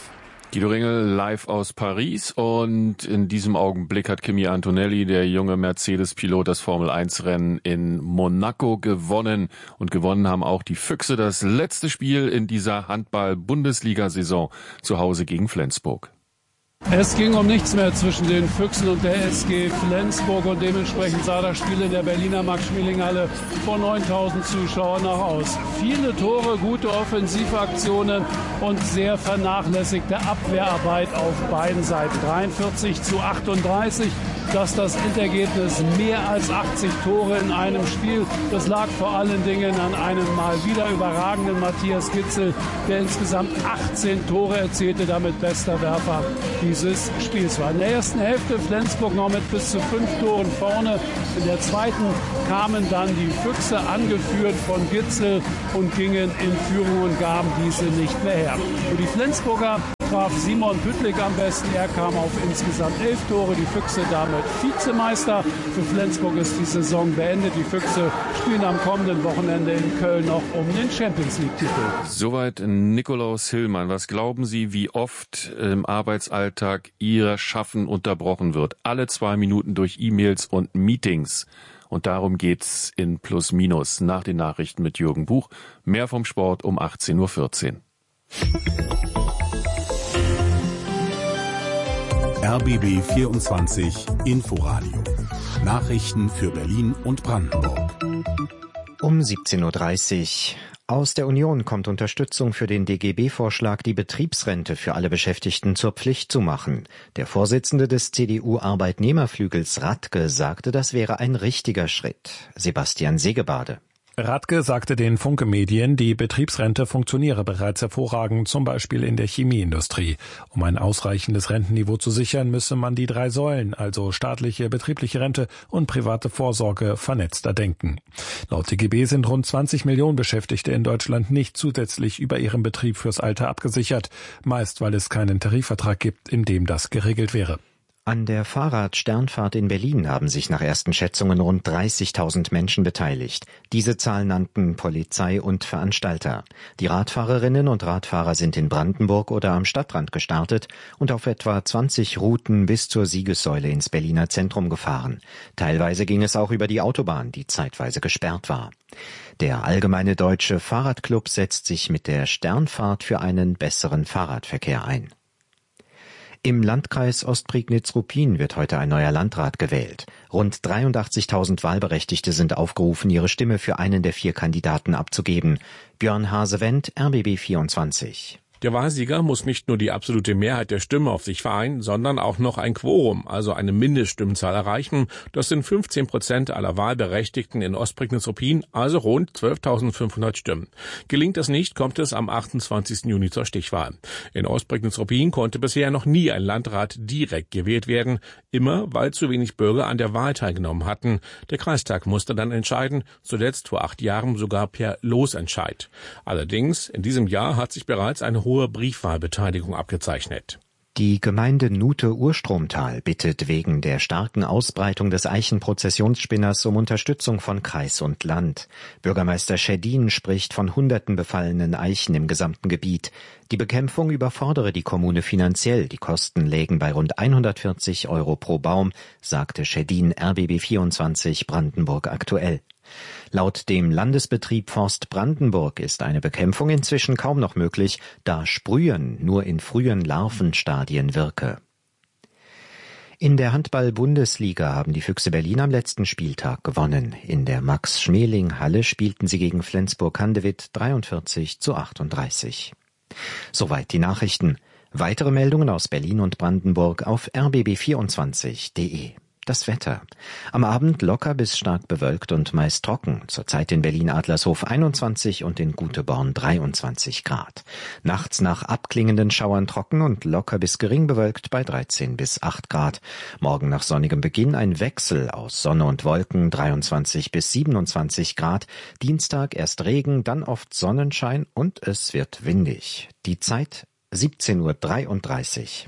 Guido Ringel live aus Paris und in diesem Augenblick hat Kimi Antonelli, der junge Mercedes-Pilot, das Formel eins Rennen in Monaco gewonnen. Und gewonnen haben auch die Füchse das letzte Spiel in dieser Handball-Bundesliga-Saison zu Hause gegen Flensburg. Es ging um nichts mehr zwischen den Füchsen und der S G Flensburg und dementsprechend sah das Spiel in der Berliner Max-Schmeling-Halle vor neuntausend Zuschauern noch aus. Viele Tore, gute Offensivaktionen und sehr vernachlässigte Abwehrarbeit auf beiden Seiten. dreiundvierzig zu achtunddreißig, das ist das Endergebnis. Mehr als achtzig Tore in einem Spiel. Das lag vor allen Dingen an einem mal wieder überragenden Matthias Gitzel, der insgesamt achtzehn Tore erzielte, damit bester Werfer dieses Spiels war. In der ersten Hälfte Flensburg noch mit bis zu fünf Toren vorne. In der zweiten kamen dann die Füchse, angeführt von Gitzel, und gingen in Führung und gaben diese nicht mehr her. Für die Flensburger traf Simon Püttlik am besten. Er kam auf insgesamt elf Tore. Die Füchse damit Vizemeister. Für Flensburg ist die Saison beendet. Die Füchse spielen am kommenden Wochenende in Köln noch um den Champions-League-Titel. Soweit Nikolaus Hillmann. Was glauben Sie, wie oft im Arbeitsalltag Ihr Schaffen unterbrochen wird? Alle zwei Minuten durch E-Mails und Meetings. Und darum geht's in Plus Minus nach den Nachrichten mit Jürgen Buch. Mehr vom Sport um achtzehn Uhr vierzehn. R B B vierundzwanzig Inforadio. Nachrichten für Berlin und Brandenburg. Um siebzehn Uhr dreißig. Aus der Union kommt Unterstützung für den D G B-Vorschlag, die Betriebsrente für alle Beschäftigten zur Pflicht zu machen. Der Vorsitzende des C D U-Arbeitnehmerflügels Radke sagte, das wäre ein richtiger Schritt. Sebastian Segebade. Radke sagte den Funke-Medien, die Betriebsrente funktioniere bereits hervorragend, zum Beispiel in der Chemieindustrie. Um ein ausreichendes Rentenniveau zu sichern, müsse man die drei Säulen, also staatliche, betriebliche Rente und private Vorsorge, vernetzter denken. Laut D G B sind rund zwanzig Millionen Beschäftigte in Deutschland nicht zusätzlich über ihrem Betrieb fürs Alter abgesichert, meist weil es keinen Tarifvertrag gibt, in dem das geregelt wäre. An der Fahrrad-Sternfahrt in Berlin haben sich nach ersten Schätzungen rund dreißigtausend Menschen beteiligt. Diese Zahl nannten Polizei und Veranstalter. Die Radfahrerinnen und Radfahrer sind in Brandenburg oder am Stadtrand gestartet und auf etwa zwanzig Routen bis zur Siegessäule ins Berliner Zentrum gefahren. Teilweise ging es auch über die Autobahn, die zeitweise gesperrt war. Der Allgemeine Deutsche Fahrradclub setzt sich mit der Sternfahrt für einen besseren Fahrradverkehr ein. Im Landkreis Ostprignitz-Ruppin wird heute ein neuer Landrat gewählt. Rund dreiundachtzigtausend Wahlberechtigte sind aufgerufen, ihre Stimme für einen der vier Kandidaten abzugeben. Björn Hase-Wendt, R B B vierundzwanzig. Der Wahlsieger muss nicht nur die absolute Mehrheit der Stimmen auf sich vereinen, sondern auch noch ein Quorum, also eine Mindeststimmenzahl erreichen. Das sind fünfzehn Prozent aller Wahlberechtigten in Ostprignitz-Ruppin, also rund zwölftausendfünfhundert Stimmen. Gelingt das nicht, kommt es am achtundzwanzigsten Juni zur Stichwahl. In Ostprignitz-Ruppin konnte bisher noch nie ein Landrat direkt gewählt werden, immer weil zu wenig Bürger an der Wahl teilgenommen hatten. Der Kreistag musste dann entscheiden, zuletzt vor acht Jahren sogar per Losentscheid. Allerdings, in diesem Jahr hat sich bereits eine hohe Briefwahlbeteiligung abgezeichnet. Die Gemeinde Nute-Urstromtal bittet wegen der starken Ausbreitung des Eichenprozessionsspinners um Unterstützung von Kreis und Land. Bürgermeister Schedin spricht von hunderten befallenen Eichen im gesamten Gebiet. Die Bekämpfung überfordere die Kommune finanziell. Die Kosten lägen bei rund hundertvierzig Euro pro Baum, sagte Schedin R B B vierundzwanzig Brandenburg aktuell. Laut dem Landesbetrieb Forst Brandenburg ist eine Bekämpfung inzwischen kaum noch möglich, da Sprühen nur in frühen Larvenstadien wirke. In der Handball-Bundesliga haben die Füchse Berlin am letzten Spieltag gewonnen. In der Max-Schmeling-Halle spielten sie gegen Flensburg-Handewitt dreiundvierzig zu achtunddreißig. Soweit die Nachrichten. Weitere Meldungen aus Berlin und Brandenburg auf r b b vierundzwanzig punkt de. Das Wetter. Am Abend locker bis stark bewölkt und meist trocken. Zurzeit in Berlin-Adlershof einundzwanzig und in Guteborn dreiundzwanzig Grad. Nachts nach abklingenden Schauern trocken und locker bis gering bewölkt bei dreizehn bis acht Grad. Morgen nach sonnigem Beginn ein Wechsel aus Sonne und Wolken dreiundzwanzig bis siebenundzwanzig Grad. Dienstag erst Regen, dann oft Sonnenschein und es wird windig. Die Zeit siebzehn Uhr dreiunddreißig.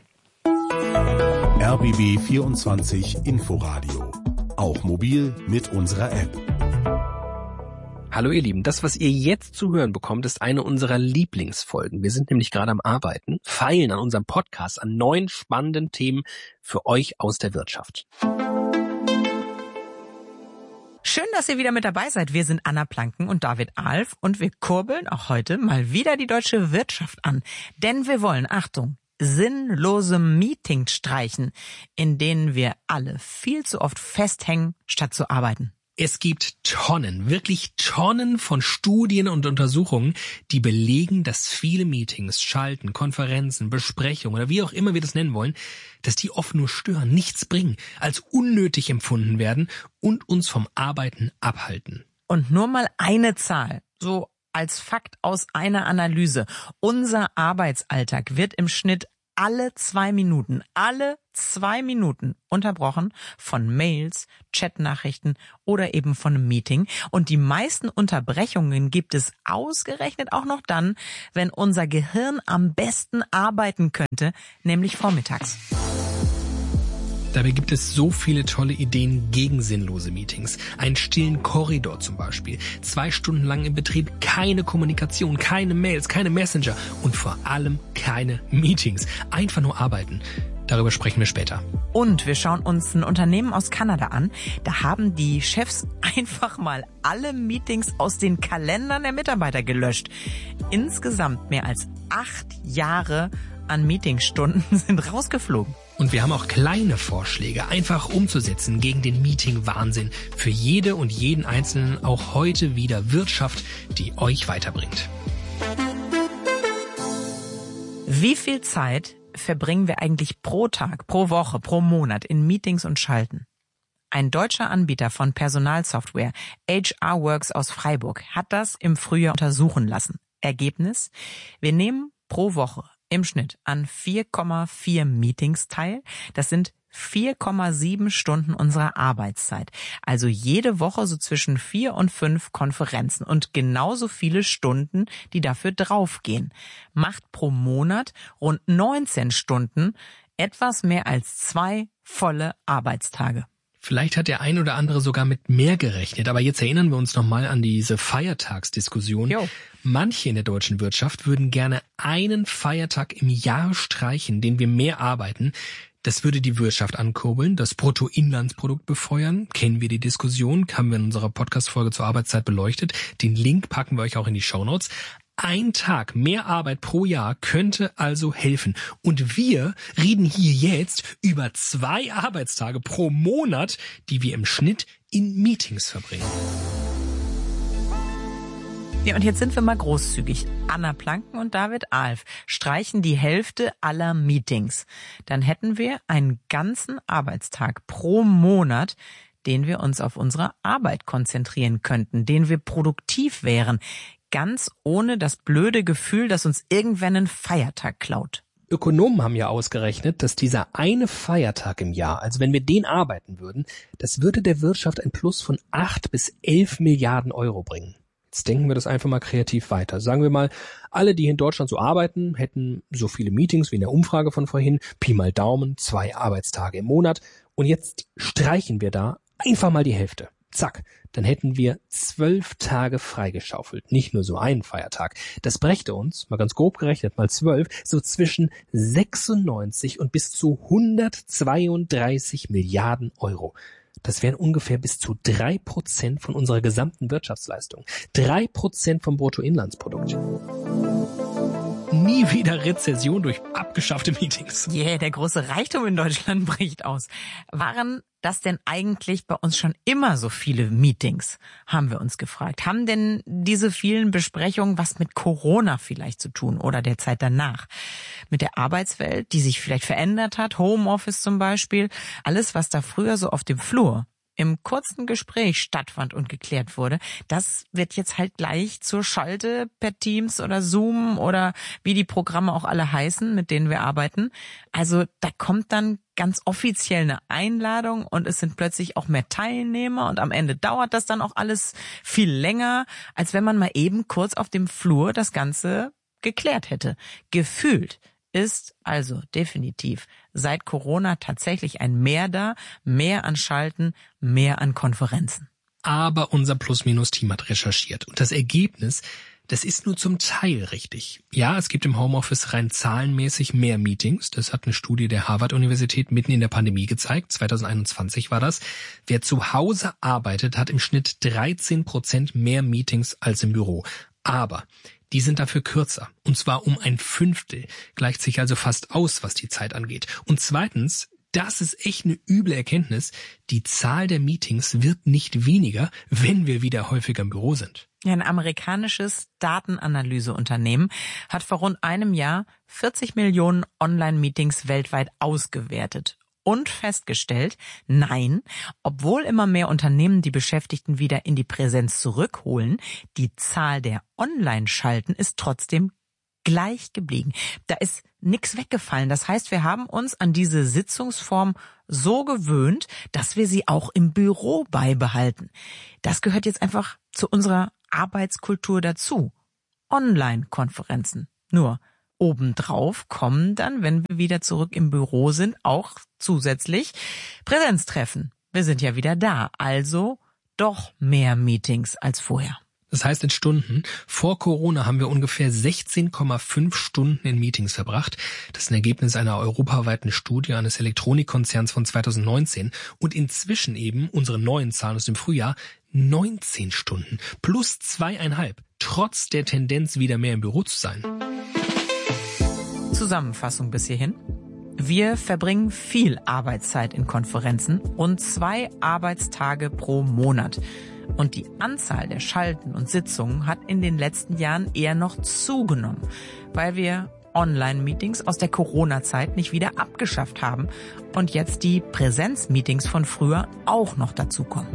R B B vierundzwanzig Inforadio. Auch mobil mit unserer App. Hallo ihr Lieben, das, was ihr jetzt zu hören bekommt, ist eine unserer Lieblingsfolgen. Wir sind nämlich gerade am Arbeiten, feilen an unserem Podcast an neuen spannenden Themen für euch aus der Wirtschaft. Schön, dass ihr wieder mit dabei seid. Wir sind Anna Planken und David Alf und wir kurbeln auch heute mal wieder die deutsche Wirtschaft an. Denn wir wollen, Achtung, sinnlose Meetings streichen, in denen wir alle viel zu oft festhängen, statt zu arbeiten. Es gibt Tonnen, wirklich Tonnen von Studien und Untersuchungen, die belegen, dass viele Meetings, Schalten, Konferenzen, Besprechungen oder wie auch immer wir das nennen wollen, dass die oft nur stören, nichts bringen, als unnötig empfunden werden und uns vom Arbeiten abhalten. Und nur mal eine Zahl, so als Fakt aus einer Analyse. Unser Arbeitsalltag wird im Schnitt alle zwei Minuten, alle zwei Minuten unterbrochen von Mails, Chatnachrichten oder eben von einem Meeting. Und die meisten Unterbrechungen gibt es ausgerechnet auch noch dann, wenn unser Gehirn am besten arbeiten könnte, nämlich vormittags. Dabei gibt es so viele tolle Ideen gegen sinnlose Meetings. Einen stillen Korridor zum Beispiel. Zwei Stunden lang im Betrieb keine Kommunikation, keine Mails, keine Messenger und vor allem keine Meetings. Einfach nur arbeiten. Darüber sprechen wir später. Und wir schauen uns ein Unternehmen aus Kanada an. Da haben die Chefs einfach mal alle Meetings aus den Kalendern der Mitarbeiter gelöscht. Insgesamt mehr als acht Jahre an Meetingstunden sind rausgeflogen. Und wir haben auch kleine Vorschläge, einfach umzusetzen gegen den Meeting-Wahnsinn. Für jede und jeden Einzelnen auch heute wieder Wirtschaft, die euch weiterbringt. Wie viel Zeit verbringen wir eigentlich pro Tag, pro Woche, pro Monat in Meetings und Schalten? Ein deutscher Anbieter von Personalsoftware, H R Works aus Freiburg, hat das im Frühjahr untersuchen lassen. Ergebnis? Wir nehmen pro Woche im Schnitt an vier Komma vier Meetings teil. Das sind vier Komma sieben Stunden unserer Arbeitszeit. Also jede Woche so zwischen vier und fünf Konferenzen und genauso viele Stunden, die dafür draufgehen. Macht pro Monat rund neunzehn Stunden, etwas mehr als zwei volle Arbeitstage. Vielleicht hat der ein oder andere sogar mit mehr gerechnet, aber jetzt erinnern wir uns nochmal an diese Feiertagsdiskussion. Jo. Manche in der deutschen Wirtschaft würden gerne einen Feiertag im Jahr streichen, den wir mehr arbeiten. Das würde die Wirtschaft ankurbeln, das Bruttoinlandsprodukt befeuern. Kennen wir die Diskussion, haben wir in unserer Podcast-Folge zur Arbeitszeit beleuchtet. Den Link packen wir euch auch in die Shownotes. Ein Tag mehr Arbeit pro Jahr könnte also helfen. Und wir reden hier jetzt über zwei Arbeitstage pro Monat, die wir im Schnitt in Meetings verbringen. Ja, und jetzt sind wir mal großzügig. Anna Planken und David Alf streichen die Hälfte aller Meetings. Dann hätten wir einen ganzen Arbeitstag pro Monat, den wir uns auf unsere Arbeit konzentrieren könnten, den wir produktiv wären. Ganz ohne das blöde Gefühl, dass uns irgendwann ein Feiertag klaut. Ökonomen haben ja ausgerechnet, dass dieser eine Feiertag im Jahr, also wenn wir den arbeiten würden, das würde der Wirtschaft ein Plus von acht bis elf Milliarden Euro bringen. Jetzt denken wir das einfach mal kreativ weiter. Sagen wir mal, alle, die in Deutschland so arbeiten, hätten so viele Meetings wie in der Umfrage von vorhin, Pi mal Daumen, zwei Arbeitstage im Monat. Und jetzt streichen wir da einfach mal die Hälfte. Zack, dann hätten wir zwölf Tage freigeschaufelt, nicht nur so einen Feiertag. Das brächte uns, mal ganz grob gerechnet, mal zwölf, so zwischen sechsundneunzig und bis zu hundertzweiunddreißig Milliarden Euro. Das wären ungefähr bis zu drei Prozent von unserer gesamten Wirtschaftsleistung. Drei Prozent vom Bruttoinlandsprodukt. Nie wieder Rezession durch abgeschaffte Meetings. Yeah, der große Reichtum in Deutschland bricht aus. Waren das denn eigentlich bei uns schon immer so viele Meetings, haben wir uns gefragt. Haben denn diese vielen Besprechungen was mit Corona vielleicht zu tun oder der Zeit danach? Mit der Arbeitswelt, die sich vielleicht verändert hat, Homeoffice zum Beispiel, alles, was da früher so auf dem Flur im kurzen Gespräch stattfand und geklärt wurde, das wird jetzt halt gleich zur Schalte per Teams oder Zoom oder wie die Programme auch alle heißen, mit denen wir arbeiten. Also da kommt dann ganz offiziell eine Einladung und es sind plötzlich auch mehr Teilnehmer und am Ende dauert das dann auch alles viel länger, als wenn man mal eben kurz auf dem Flur das Ganze geklärt hätte. Gefühlt ist also definitiv seit Corona tatsächlich ein Mehr da, mehr an Schalten, mehr an Konferenzen. aber unser Plus-Minus-Team hat recherchiert. Und das Ergebnis, das ist nur zum Teil richtig. Ja, es gibt im Homeoffice rein zahlenmäßig mehr Meetings. Das hat eine Studie der Harvard-Universität mitten in der Pandemie gezeigt. zwanzig einundzwanzig war das. Wer zu Hause arbeitet, hat im Schnitt dreizehn Prozent mehr Meetings als im Büro. Aber die sind dafür kürzer. Und zwar um ein Fünftel. Gleicht sich also fast aus, was die Zeit angeht. Und zweitens, das ist echt eine üble Erkenntnis, die Zahl der Meetings wird nicht weniger, wenn wir wieder häufiger im Büro sind. Ein amerikanisches Datenanalyseunternehmen hat vor rund einem Jahr vierzig Millionen Online-Meetings weltweit ausgewertet und festgestellt, nein, obwohl immer mehr Unternehmen die Beschäftigten wieder in die Präsenz zurückholen, die Zahl der Online-Schalten ist trotzdem gleich geblieben. Da ist nichts weggefallen. Das heißt, wir haben uns an diese Sitzungsform so gewöhnt, dass wir sie auch im Büro beibehalten. Das gehört jetzt einfach zu unserer Arbeitskultur dazu. Online-Konferenzen. Nur obendrauf kommen dann, wenn wir wieder zurück im Büro sind, auch zusätzlich Präsenztreffen. Wir sind ja wieder da, also doch mehr Meetings als vorher. Das heißt in Stunden. Vor Corona haben wir ungefähr sechzehn Komma fünf Stunden in Meetings verbracht. Das ist ein Ergebnis einer europaweiten Studie eines Elektronikkonzerns von zwanzig neunzehn. Und inzwischen eben, unsere neuen Zahlen aus dem Frühjahr, neunzehn Stunden plus zweieinhalb, trotz der Tendenz, wieder mehr im Büro zu sein. Zusammenfassung bis hierhin. Wir verbringen viel Arbeitszeit in Konferenzen, rund zwei Arbeitstage pro Monat. Und die Anzahl der Schalten und Sitzungen hat in den letzten Jahren eher noch zugenommen, weil wir Online-Meetings aus der Corona-Zeit nicht wieder abgeschafft haben und jetzt die Präsenz-Meetings von früher auch noch dazukommen.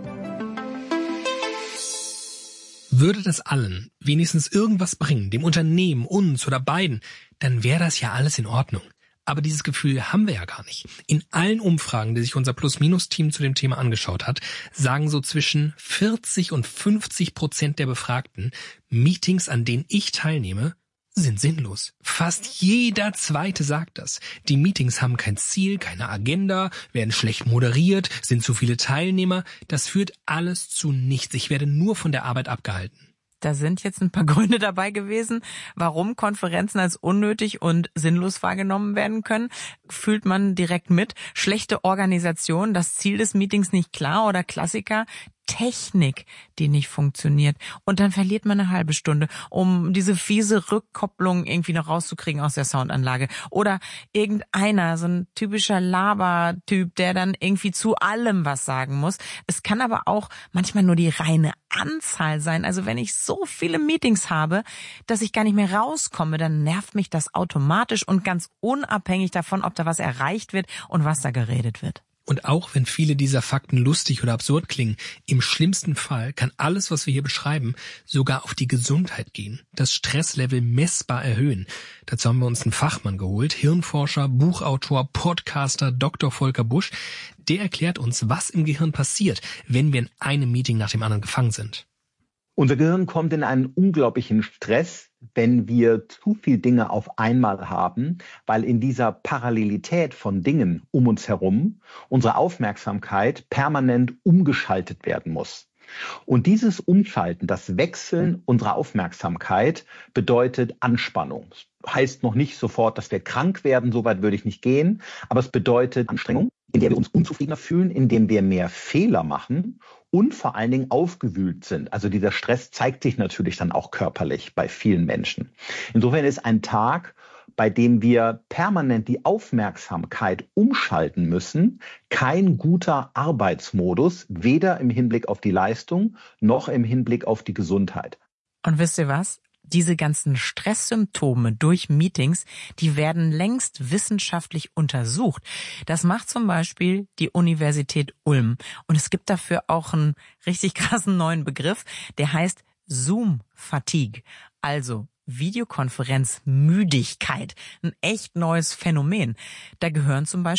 Würde das allen wenigstens irgendwas bringen, dem Unternehmen, uns oder beiden, dann wäre das ja alles in Ordnung. Aber dieses Gefühl haben wir ja gar nicht. In allen Umfragen, die sich unser Plus-Minus-Team zu dem Thema angeschaut hat, sagen so zwischen vierzig und fünfzig Prozent der Befragten, Meetings, an denen ich teilnehme, sind sinnlos. Fast jeder Zweite sagt das. Die Meetings haben kein Ziel, keine Agenda, werden schlecht moderiert, sind zu viele Teilnehmer. Das führt alles zu nichts. Ich werde nur von der Arbeit abgehalten. Da sind jetzt ein paar Gründe dabei gewesen, warum Konferenzen als unnötig und sinnlos wahrgenommen werden können. Fühlt man direkt mit. Schlechte Organisation, das Ziel des Meetings nicht klar oder Klassiker. Technik, die nicht funktioniert. Und dann verliert man eine halbe Stunde, um diese fiese Rückkopplung irgendwie noch rauszukriegen aus der Soundanlage. Oder irgendeiner, so ein typischer Labertyp, der dann irgendwie zu allem was sagen muss. Es kann aber auch manchmal nur die reine Anzahl sein. Also wenn ich so viele Meetings habe, dass ich gar nicht mehr rauskomme, dann nervt mich das automatisch und ganz unabhängig davon, ob da was erreicht wird und was da geredet wird. Und auch wenn viele dieser Fakten lustig oder absurd klingen, im schlimmsten Fall kann alles, was wir hier beschreiben, sogar auf die Gesundheit gehen, das Stresslevel messbar erhöhen. Dazu haben wir uns einen Fachmann geholt, Hirnforscher, Buchautor, Podcaster Doktor Volker Busch. Der erklärt uns, was im Gehirn passiert, wenn wir in einem Meeting nach dem anderen gefangen sind. Unser Gehirn kommt in einen unglaublichen Stress, wenn wir zu viel Dinge auf einmal haben, weil in dieser Parallelität von Dingen um uns herum unsere Aufmerksamkeit permanent umgeschaltet werden muss. Und dieses Umschalten, das Wechseln unserer Aufmerksamkeit bedeutet Anspannung. Heißt noch nicht sofort, dass wir krank werden, so weit würde ich nicht gehen, aber es bedeutet Anstrengung, in der wir uns unzufriedener fühlen, in dem wir mehr Fehler machen und vor allen Dingen aufgewühlt sind. Also dieser Stress zeigt sich natürlich dann auch körperlich bei vielen Menschen. Insofern ist ein Tag, bei dem wir permanent die Aufmerksamkeit umschalten müssen, kein guter Arbeitsmodus, weder im Hinblick auf die Leistung noch im Hinblick auf die Gesundheit. Und wisst ihr was? Diese ganzen Stresssymptome durch Meetings, die werden längst wissenschaftlich untersucht. Das macht zum Beispiel die Universität Ulm. Und es gibt dafür auch einen richtig krassen neuen Begriff, der heißt Zoom-Fatigue. Also Videokonferenzmüdigkeit, ein echt neues Phänomen. Da gehören zum Beispiel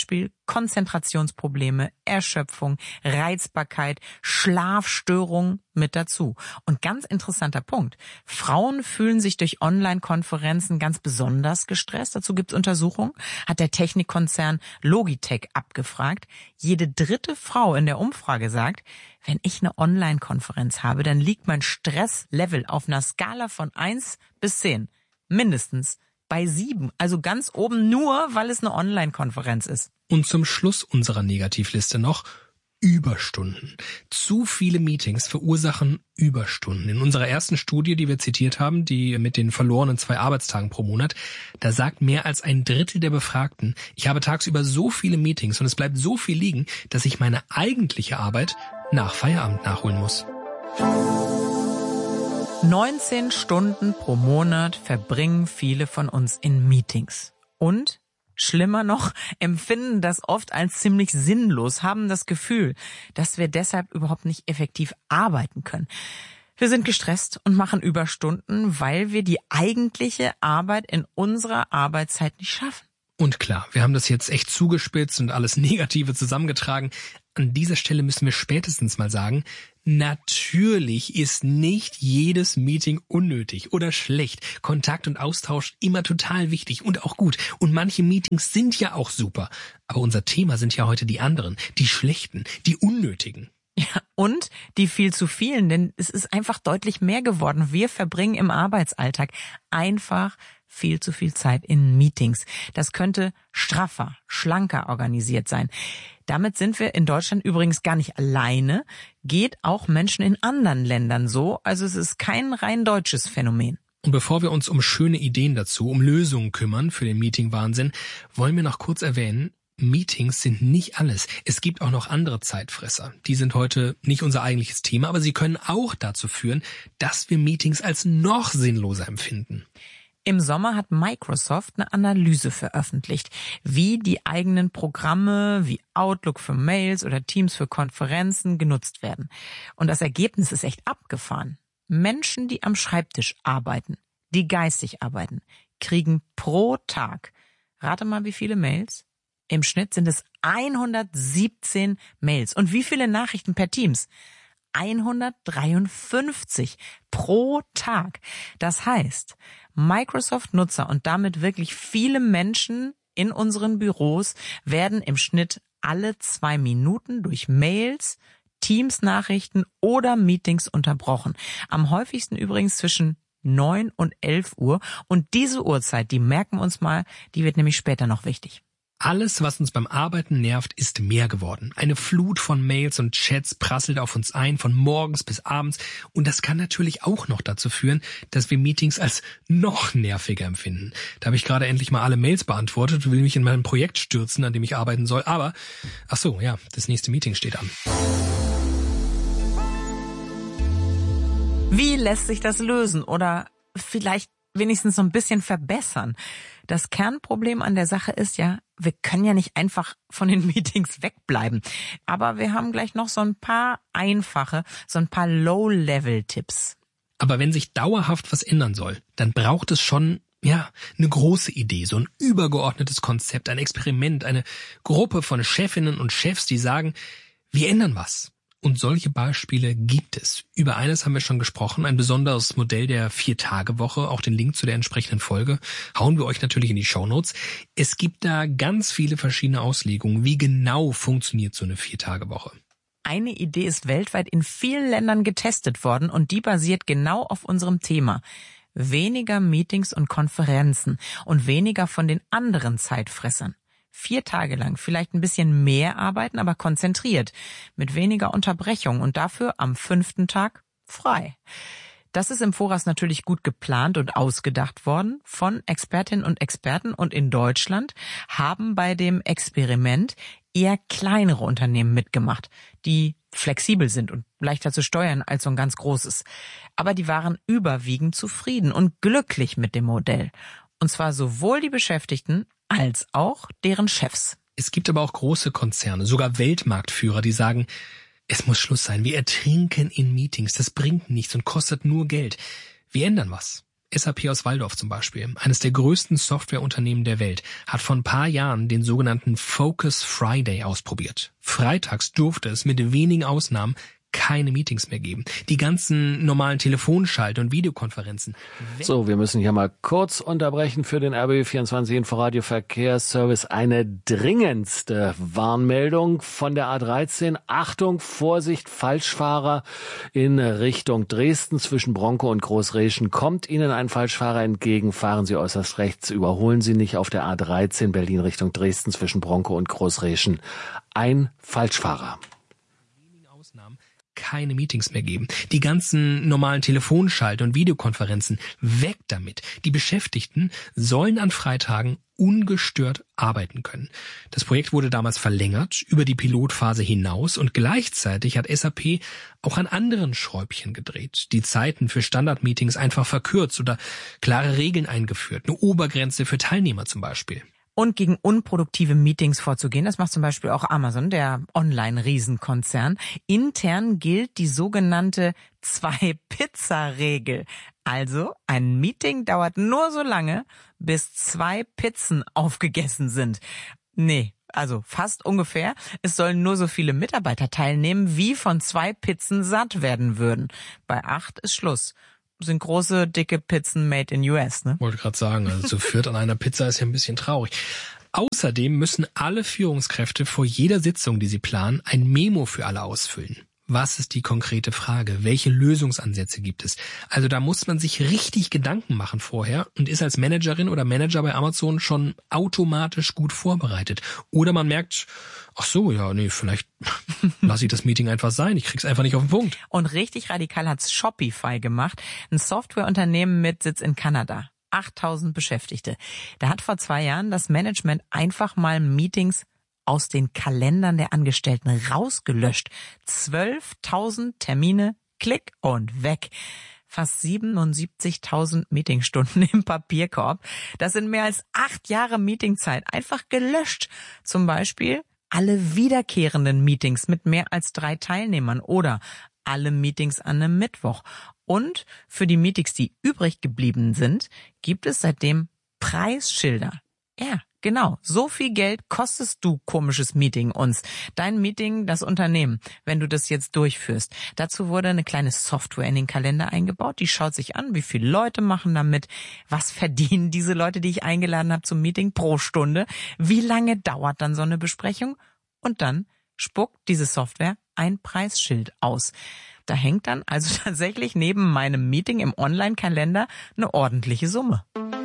Konzentrationsprobleme, Erschöpfung, Reizbarkeit, Schlafstörungen mit dazu. Und ganz interessanter Punkt. Frauen fühlen sich durch Online-Konferenzen ganz besonders gestresst. Dazu gibt es Untersuchungen. Hat der Technikkonzern Logitech abgefragt. Jede dritte Frau in der Umfrage sagt, wenn ich eine Online-Konferenz habe, dann liegt mein Stresslevel auf einer Skala von eins bis zehn. Mindestens bei sieben. Also ganz oben, nur weil es eine Online-Konferenz ist. Und zum Schluss unserer Negativliste noch Überstunden. Zu viele Meetings verursachen Überstunden. In unserer ersten Studie, die wir zitiert haben, die mit den verlorenen zwei Arbeitstagen pro Monat, da sagt mehr als ein Drittel der Befragten, ich habe tagsüber so viele Meetings und es bleibt so viel liegen, dass ich meine eigentliche Arbeit nach Feierabend nachholen muss. neunzehn Stunden pro Monat verbringen viele von uns in Meetings. Und schlimmer noch, empfinden das oft als ziemlich sinnlos, haben das Gefühl, dass wir deshalb überhaupt nicht effektiv arbeiten können. Wir sind gestresst und machen Überstunden, weil wir die eigentliche Arbeit in unserer Arbeitszeit nicht schaffen. Und klar, wir haben das jetzt echt zugespitzt und alles Negative zusammengetragen. An dieser Stelle müssen wir spätestens mal sagen, natürlich ist nicht jedes Meeting unnötig oder schlecht. Kontakt und Austausch immer total wichtig und auch gut. Und manche Meetings sind ja auch super. Aber unser Thema sind ja heute die anderen, die schlechten, die unnötigen. Ja, und die viel zu vielen, denn es ist einfach deutlich mehr geworden. Wir verbringen im Arbeitsalltag einfach viel zu viel Zeit in Meetings. Das könnte straffer, schlanker organisiert sein. Damit sind wir in Deutschland übrigens gar nicht alleine, geht auch Menschen in anderen Ländern so, also es ist kein rein deutsches Phänomen. Und bevor wir uns um schöne Ideen dazu, um Lösungen kümmern für den Meeting-Wahnsinn, wollen wir noch kurz erwähnen, Meetings sind nicht alles. Es gibt auch noch andere Zeitfresser. Die sind heute nicht unser eigentliches Thema, aber sie können auch dazu führen, dass wir Meetings als noch sinnloser empfinden. Im Sommer hat Microsoft eine Analyse veröffentlicht, wie die eigenen Programme wie Outlook für Mails oder Teams für Konferenzen genutzt werden. Und das Ergebnis ist echt abgefahren. Menschen, die am Schreibtisch arbeiten, die geistig arbeiten, kriegen pro Tag, rate mal wie viele Mails? Im Schnitt sind es hundertsiebzehn Mails. Und wie viele Nachrichten per Teams? hundertdreiundfünfzig pro Tag. Das heißt, Microsoft-Nutzer und damit wirklich viele Menschen in unseren Büros werden im Schnitt alle zwei Minuten durch Mails, Teams-Nachrichten oder Meetings unterbrochen. Am häufigsten übrigens zwischen neun und elf Uhr. Und diese Uhrzeit, die merken wir uns mal, die wird nämlich später noch wichtig. Alles, was uns beim Arbeiten nervt, ist mehr geworden. Eine Flut von Mails und Chats prasselt auf uns ein, von morgens bis abends. Und das kann natürlich auch noch dazu führen, dass wir Meetings als noch nerviger empfinden. Da habe ich gerade endlich mal alle Mails beantwortet und will mich in meinem Projekt stürzen, an dem ich arbeiten soll. Aber, ach so, ja, das nächste Meeting steht an. Wie lässt sich das lösen oder vielleicht wenigstens so ein bisschen verbessern? Das Kernproblem an der Sache ist ja, wir können ja nicht einfach von den Meetings wegbleiben. Aber wir haben gleich noch so ein paar einfache, so ein paar Low-Level-Tipps. Aber wenn sich dauerhaft was ändern soll, dann braucht es schon, ja, eine große Idee, so ein übergeordnetes Konzept, ein Experiment, eine Gruppe von Chefinnen und Chefs, die sagen, wir ändern was. Und solche Beispiele gibt es. Über eines haben wir schon gesprochen, ein besonderes Modell der Vier-Tage-Woche. Auch den Link zu der entsprechenden Folge hauen wir euch natürlich in die Shownotes. Es gibt da ganz viele verschiedene Auslegungen. Wie genau funktioniert so eine Vier-Tage-Woche? Eine Idee ist weltweit in vielen Ländern getestet worden und die basiert genau auf unserem Thema. Weniger Meetings und Konferenzen und weniger von den anderen Zeitfressern. Vier Tage lang vielleicht ein bisschen mehr arbeiten, aber konzentriert, mit weniger Unterbrechung und dafür am fünften Tag frei. Das ist im Voraus natürlich gut geplant und ausgedacht worden von Expertinnen und Experten und in Deutschland haben bei dem Experiment eher kleinere Unternehmen mitgemacht, die flexibel sind und leichter zu steuern als so ein ganz großes. Aber die waren überwiegend zufrieden und glücklich mit dem Modell. Und zwar sowohl die Beschäftigten als auch deren Chefs. Es gibt aber auch große Konzerne, sogar Weltmarktführer, die sagen, es muss Schluss sein, wir ertrinken in Meetings, das bringt nichts und kostet nur Geld. Wir ändern was. S A P aus Walldorf zum Beispiel, eines der größten Softwareunternehmen der Welt, hat vor ein paar Jahren den sogenannten Focus Friday ausprobiert. Freitags durfte es mit wenigen Ausnahmen keine Meetings mehr geben. Die ganzen normalen Telefonschalt- und Videokonferenzen. So, wir müssen hier mal kurz unterbrechen für den R B B vierundzwanzig Inforadio Verkehrsservice. Eine dringendste Warnmeldung von der A dreizehn. Achtung, Vorsicht, Falschfahrer in Richtung Dresden zwischen Bronco und Großreschen. Kommt Ihnen ein Falschfahrer entgegen, fahren Sie äußerst rechts. Überholen Sie nicht auf der A dreizehn Berlin Richtung Dresden zwischen Bronco und Großreschen. Ein Falschfahrer. Keine Meetings mehr geben. Die ganzen normalen Telefonschalt- und Videokonferenzen, weg damit. Die Beschäftigten sollen an Freitagen ungestört arbeiten können. Das Projekt wurde damals verlängert über die Pilotphase hinaus und gleichzeitig hat S A P auch an anderen Schräubchen gedreht. Die Zeiten für Standardmeetings einfach verkürzt oder klare Regeln eingeführt. Eine Obergrenze für Teilnehmer zum Beispiel. Und gegen unproduktive Meetings vorzugehen. Das macht zum Beispiel auch Amazon, der Online-Riesenkonzern. Intern gilt die sogenannte Zwei-Pizza-Regel. Also ein Meeting dauert nur so lange, bis zwei Pizzen aufgegessen sind. Nee, also fast ungefähr. Es sollen nur so viele Mitarbeiter teilnehmen, wie von zwei Pizzen satt werden würden. Bei acht ist Schluss. Sind große, dicke Pizzen made in U S, ne? Wollte gerade sagen, also zu viert an einer Pizza ist ja ein bisschen traurig. Außerdem müssen alle Führungskräfte vor jeder Sitzung, die sie planen, ein Memo für alle ausfüllen. Was ist die konkrete Frage? Welche Lösungsansätze gibt es? Also da muss man sich richtig Gedanken machen vorher und ist als Managerin oder Manager bei Amazon schon automatisch gut vorbereitet. Oder man merkt, ach so, ja, nee, vielleicht lasse ich das Meeting einfach sein. Ich krieg's einfach nicht auf den Punkt. Und richtig radikal hat's Shopify gemacht. Ein Softwareunternehmen mit Sitz in Kanada. achttausend Beschäftigte. Da hat vor zwei Jahren das Management einfach mal Meetings aus den Kalendern der Angestellten rausgelöscht. zwölftausend Termine, klick und weg. Fast siebenundsiebzigtausend Meetingstunden im Papierkorb. Das sind mehr als acht Jahre Meetingzeit. Einfach gelöscht. Zum Beispiel alle wiederkehrenden Meetings mit mehr als drei Teilnehmern oder alle Meetings an einem Mittwoch. Und für die Meetings, die übrig geblieben sind, gibt es seitdem Preisschilder. Ja, genau. So viel Geld kostest du, komisches Meeting, uns. Dein Meeting, das Unternehmen, wenn du das jetzt durchführst. Dazu wurde eine kleine Software in den Kalender eingebaut. Die schaut sich an, wie viele Leute machen damit, was verdienen diese Leute, die ich eingeladen habe zum Meeting pro Stunde, wie lange dauert dann so eine Besprechung und dann spuckt diese Software ein Preisschild aus. Da hängt dann also tatsächlich neben meinem Meeting im Online-Kalender eine ordentliche Summe.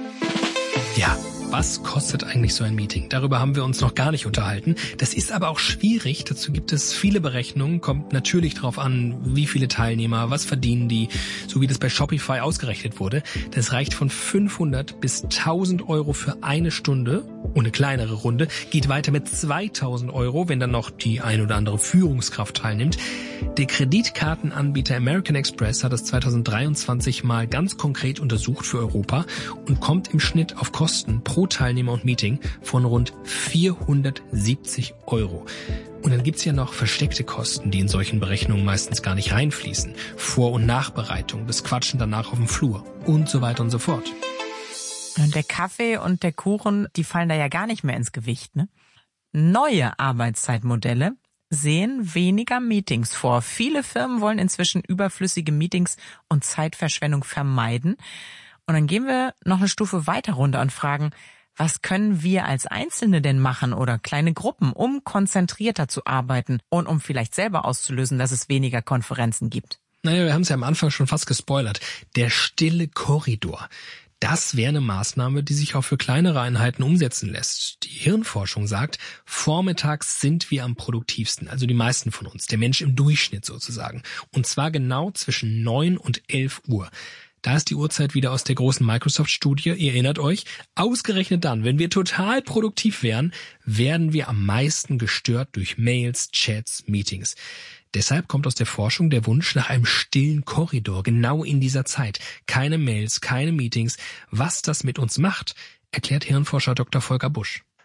Ja, was kostet eigentlich so ein Meeting? Darüber haben wir uns noch gar nicht unterhalten. Das ist aber auch schwierig. Dazu gibt es viele Berechnungen. Kommt natürlich darauf an, wie viele Teilnehmer, was verdienen die, so wie das bei Shopify ausgerechnet wurde. Das reicht von fünfhundert bis tausend Euro für eine Stunde. Und eine kleinere Runde geht weiter mit zweitausend Euro, wenn dann noch die ein oder andere Führungskraft teilnimmt. Der Kreditkartenanbieter American Express hat das zweitausenddreiundzwanzig mal ganz konkret untersucht für Europa und kommt im Schnitt auf Kosten pro Teilnehmer und Meeting von rund vierhundertsiebzig Euro. Und dann gibt's ja noch versteckte Kosten, die in solchen Berechnungen meistens gar nicht reinfließen. Vor- und Nachbereitung, das Quatschen danach auf dem Flur und so weiter und so fort. Und der Kaffee und der Kuchen, die fallen da ja gar nicht mehr ins Gewicht, ne? Neue Arbeitszeitmodelle sehen weniger Meetings vor. Viele Firmen wollen inzwischen überflüssige Meetings und Zeitverschwendung vermeiden. Und dann gehen wir noch eine Stufe weiter runter und fragen, was können wir als Einzelne denn machen oder kleine Gruppen, um konzentrierter zu arbeiten und um vielleicht selber auszulösen, dass es weniger Konferenzen gibt? Naja, wir haben es ja am Anfang schon fast gespoilert. Der stille Korridor. Das wäre eine Maßnahme, die sich auch für kleinere Einheiten umsetzen lässt. Die Hirnforschung sagt, vormittags sind wir am produktivsten, also die meisten von uns, der Mensch im Durchschnitt sozusagen. Und zwar genau zwischen neun und elf Uhr. Da ist die Uhrzeit wieder aus der großen Microsoft-Studie, ihr erinnert euch. Ausgerechnet dann, wenn wir total produktiv wären, werden wir am meisten gestört durch Mails, Chats, Meetings. Deshalb kommt aus der Forschung der Wunsch nach einem stillen Korridor, genau in dieser Zeit. Keine Mails, keine Meetings. Was das mit uns macht, erklärt Hirnforscher Doktor Volker Busch.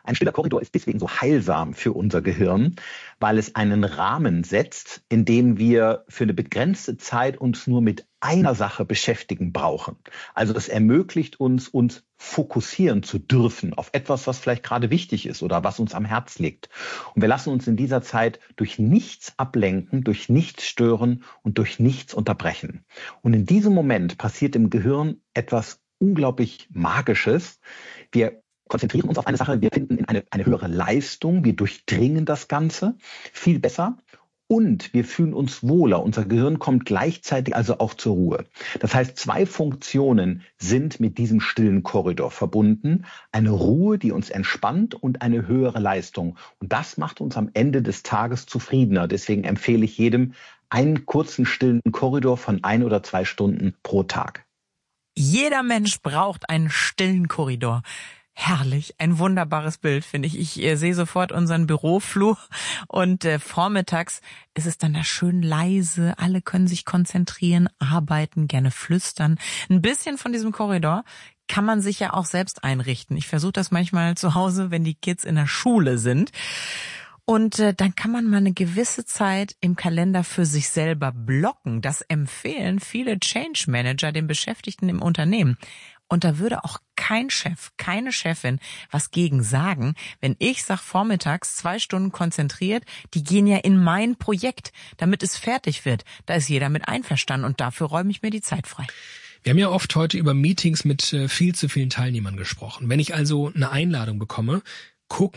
Ein stiller Korridor ist deswegen so heilsam für unser Gehirn, weil es einen Rahmen setzt, in dem wir für eine begrenzte Zeit uns nur mit einer Sache beschäftigen brauchen. Also es ermöglicht uns, uns fokussieren zu dürfen auf etwas, was vielleicht gerade wichtig ist oder was uns am Herz liegt. Und wir lassen uns in dieser Zeit durch nichts ablenken, durch nichts stören und durch nichts unterbrechen. Und in diesem Moment passiert im Gehirn etwas unglaublich Magisches. Wir konzentrieren uns auf eine Sache, wir finden eine, eine höhere Leistung, wir durchdringen das Ganze viel besser. Und wir fühlen uns wohler. Unser Gehirn kommt gleichzeitig also auch zur Ruhe. Das heißt, zwei Funktionen sind mit diesem stillen Korridor verbunden. Eine Ruhe, die uns entspannt, und eine höhere Leistung. Und das macht uns am Ende des Tages zufriedener. Deswegen empfehle ich jedem einen kurzen stillen Korridor von ein oder zwei Stunden pro Tag. Jeder Mensch braucht einen stillen Korridor. Herrlich, ein wunderbares Bild, finde ich. Ich äh, sehe sofort unseren Büroflur und äh, vormittags ist es dann da schön leise. Alle können sich konzentrieren, arbeiten, gerne flüstern. Ein bisschen von diesem Korridor kann man sich ja auch selbst einrichten. Ich versuche das manchmal zu Hause, wenn die Kids in der Schule sind. Und äh, dann kann man mal eine gewisse Zeit im Kalender für sich selber blocken. Das empfehlen viele Change Manager den Beschäftigten im Unternehmen. Und da würde auch kein Chef, keine Chefin was gegen sagen, wenn ich sag vormittags zwei Stunden konzentriert, die gehen ja in mein Projekt, damit es fertig wird. Da ist jeder mit einverstanden und dafür räume ich mir die Zeit frei. Wir haben ja oft heute über Meetings mit viel zu vielen Teilnehmern gesprochen. Wenn ich also eine Einladung bekomme, gucken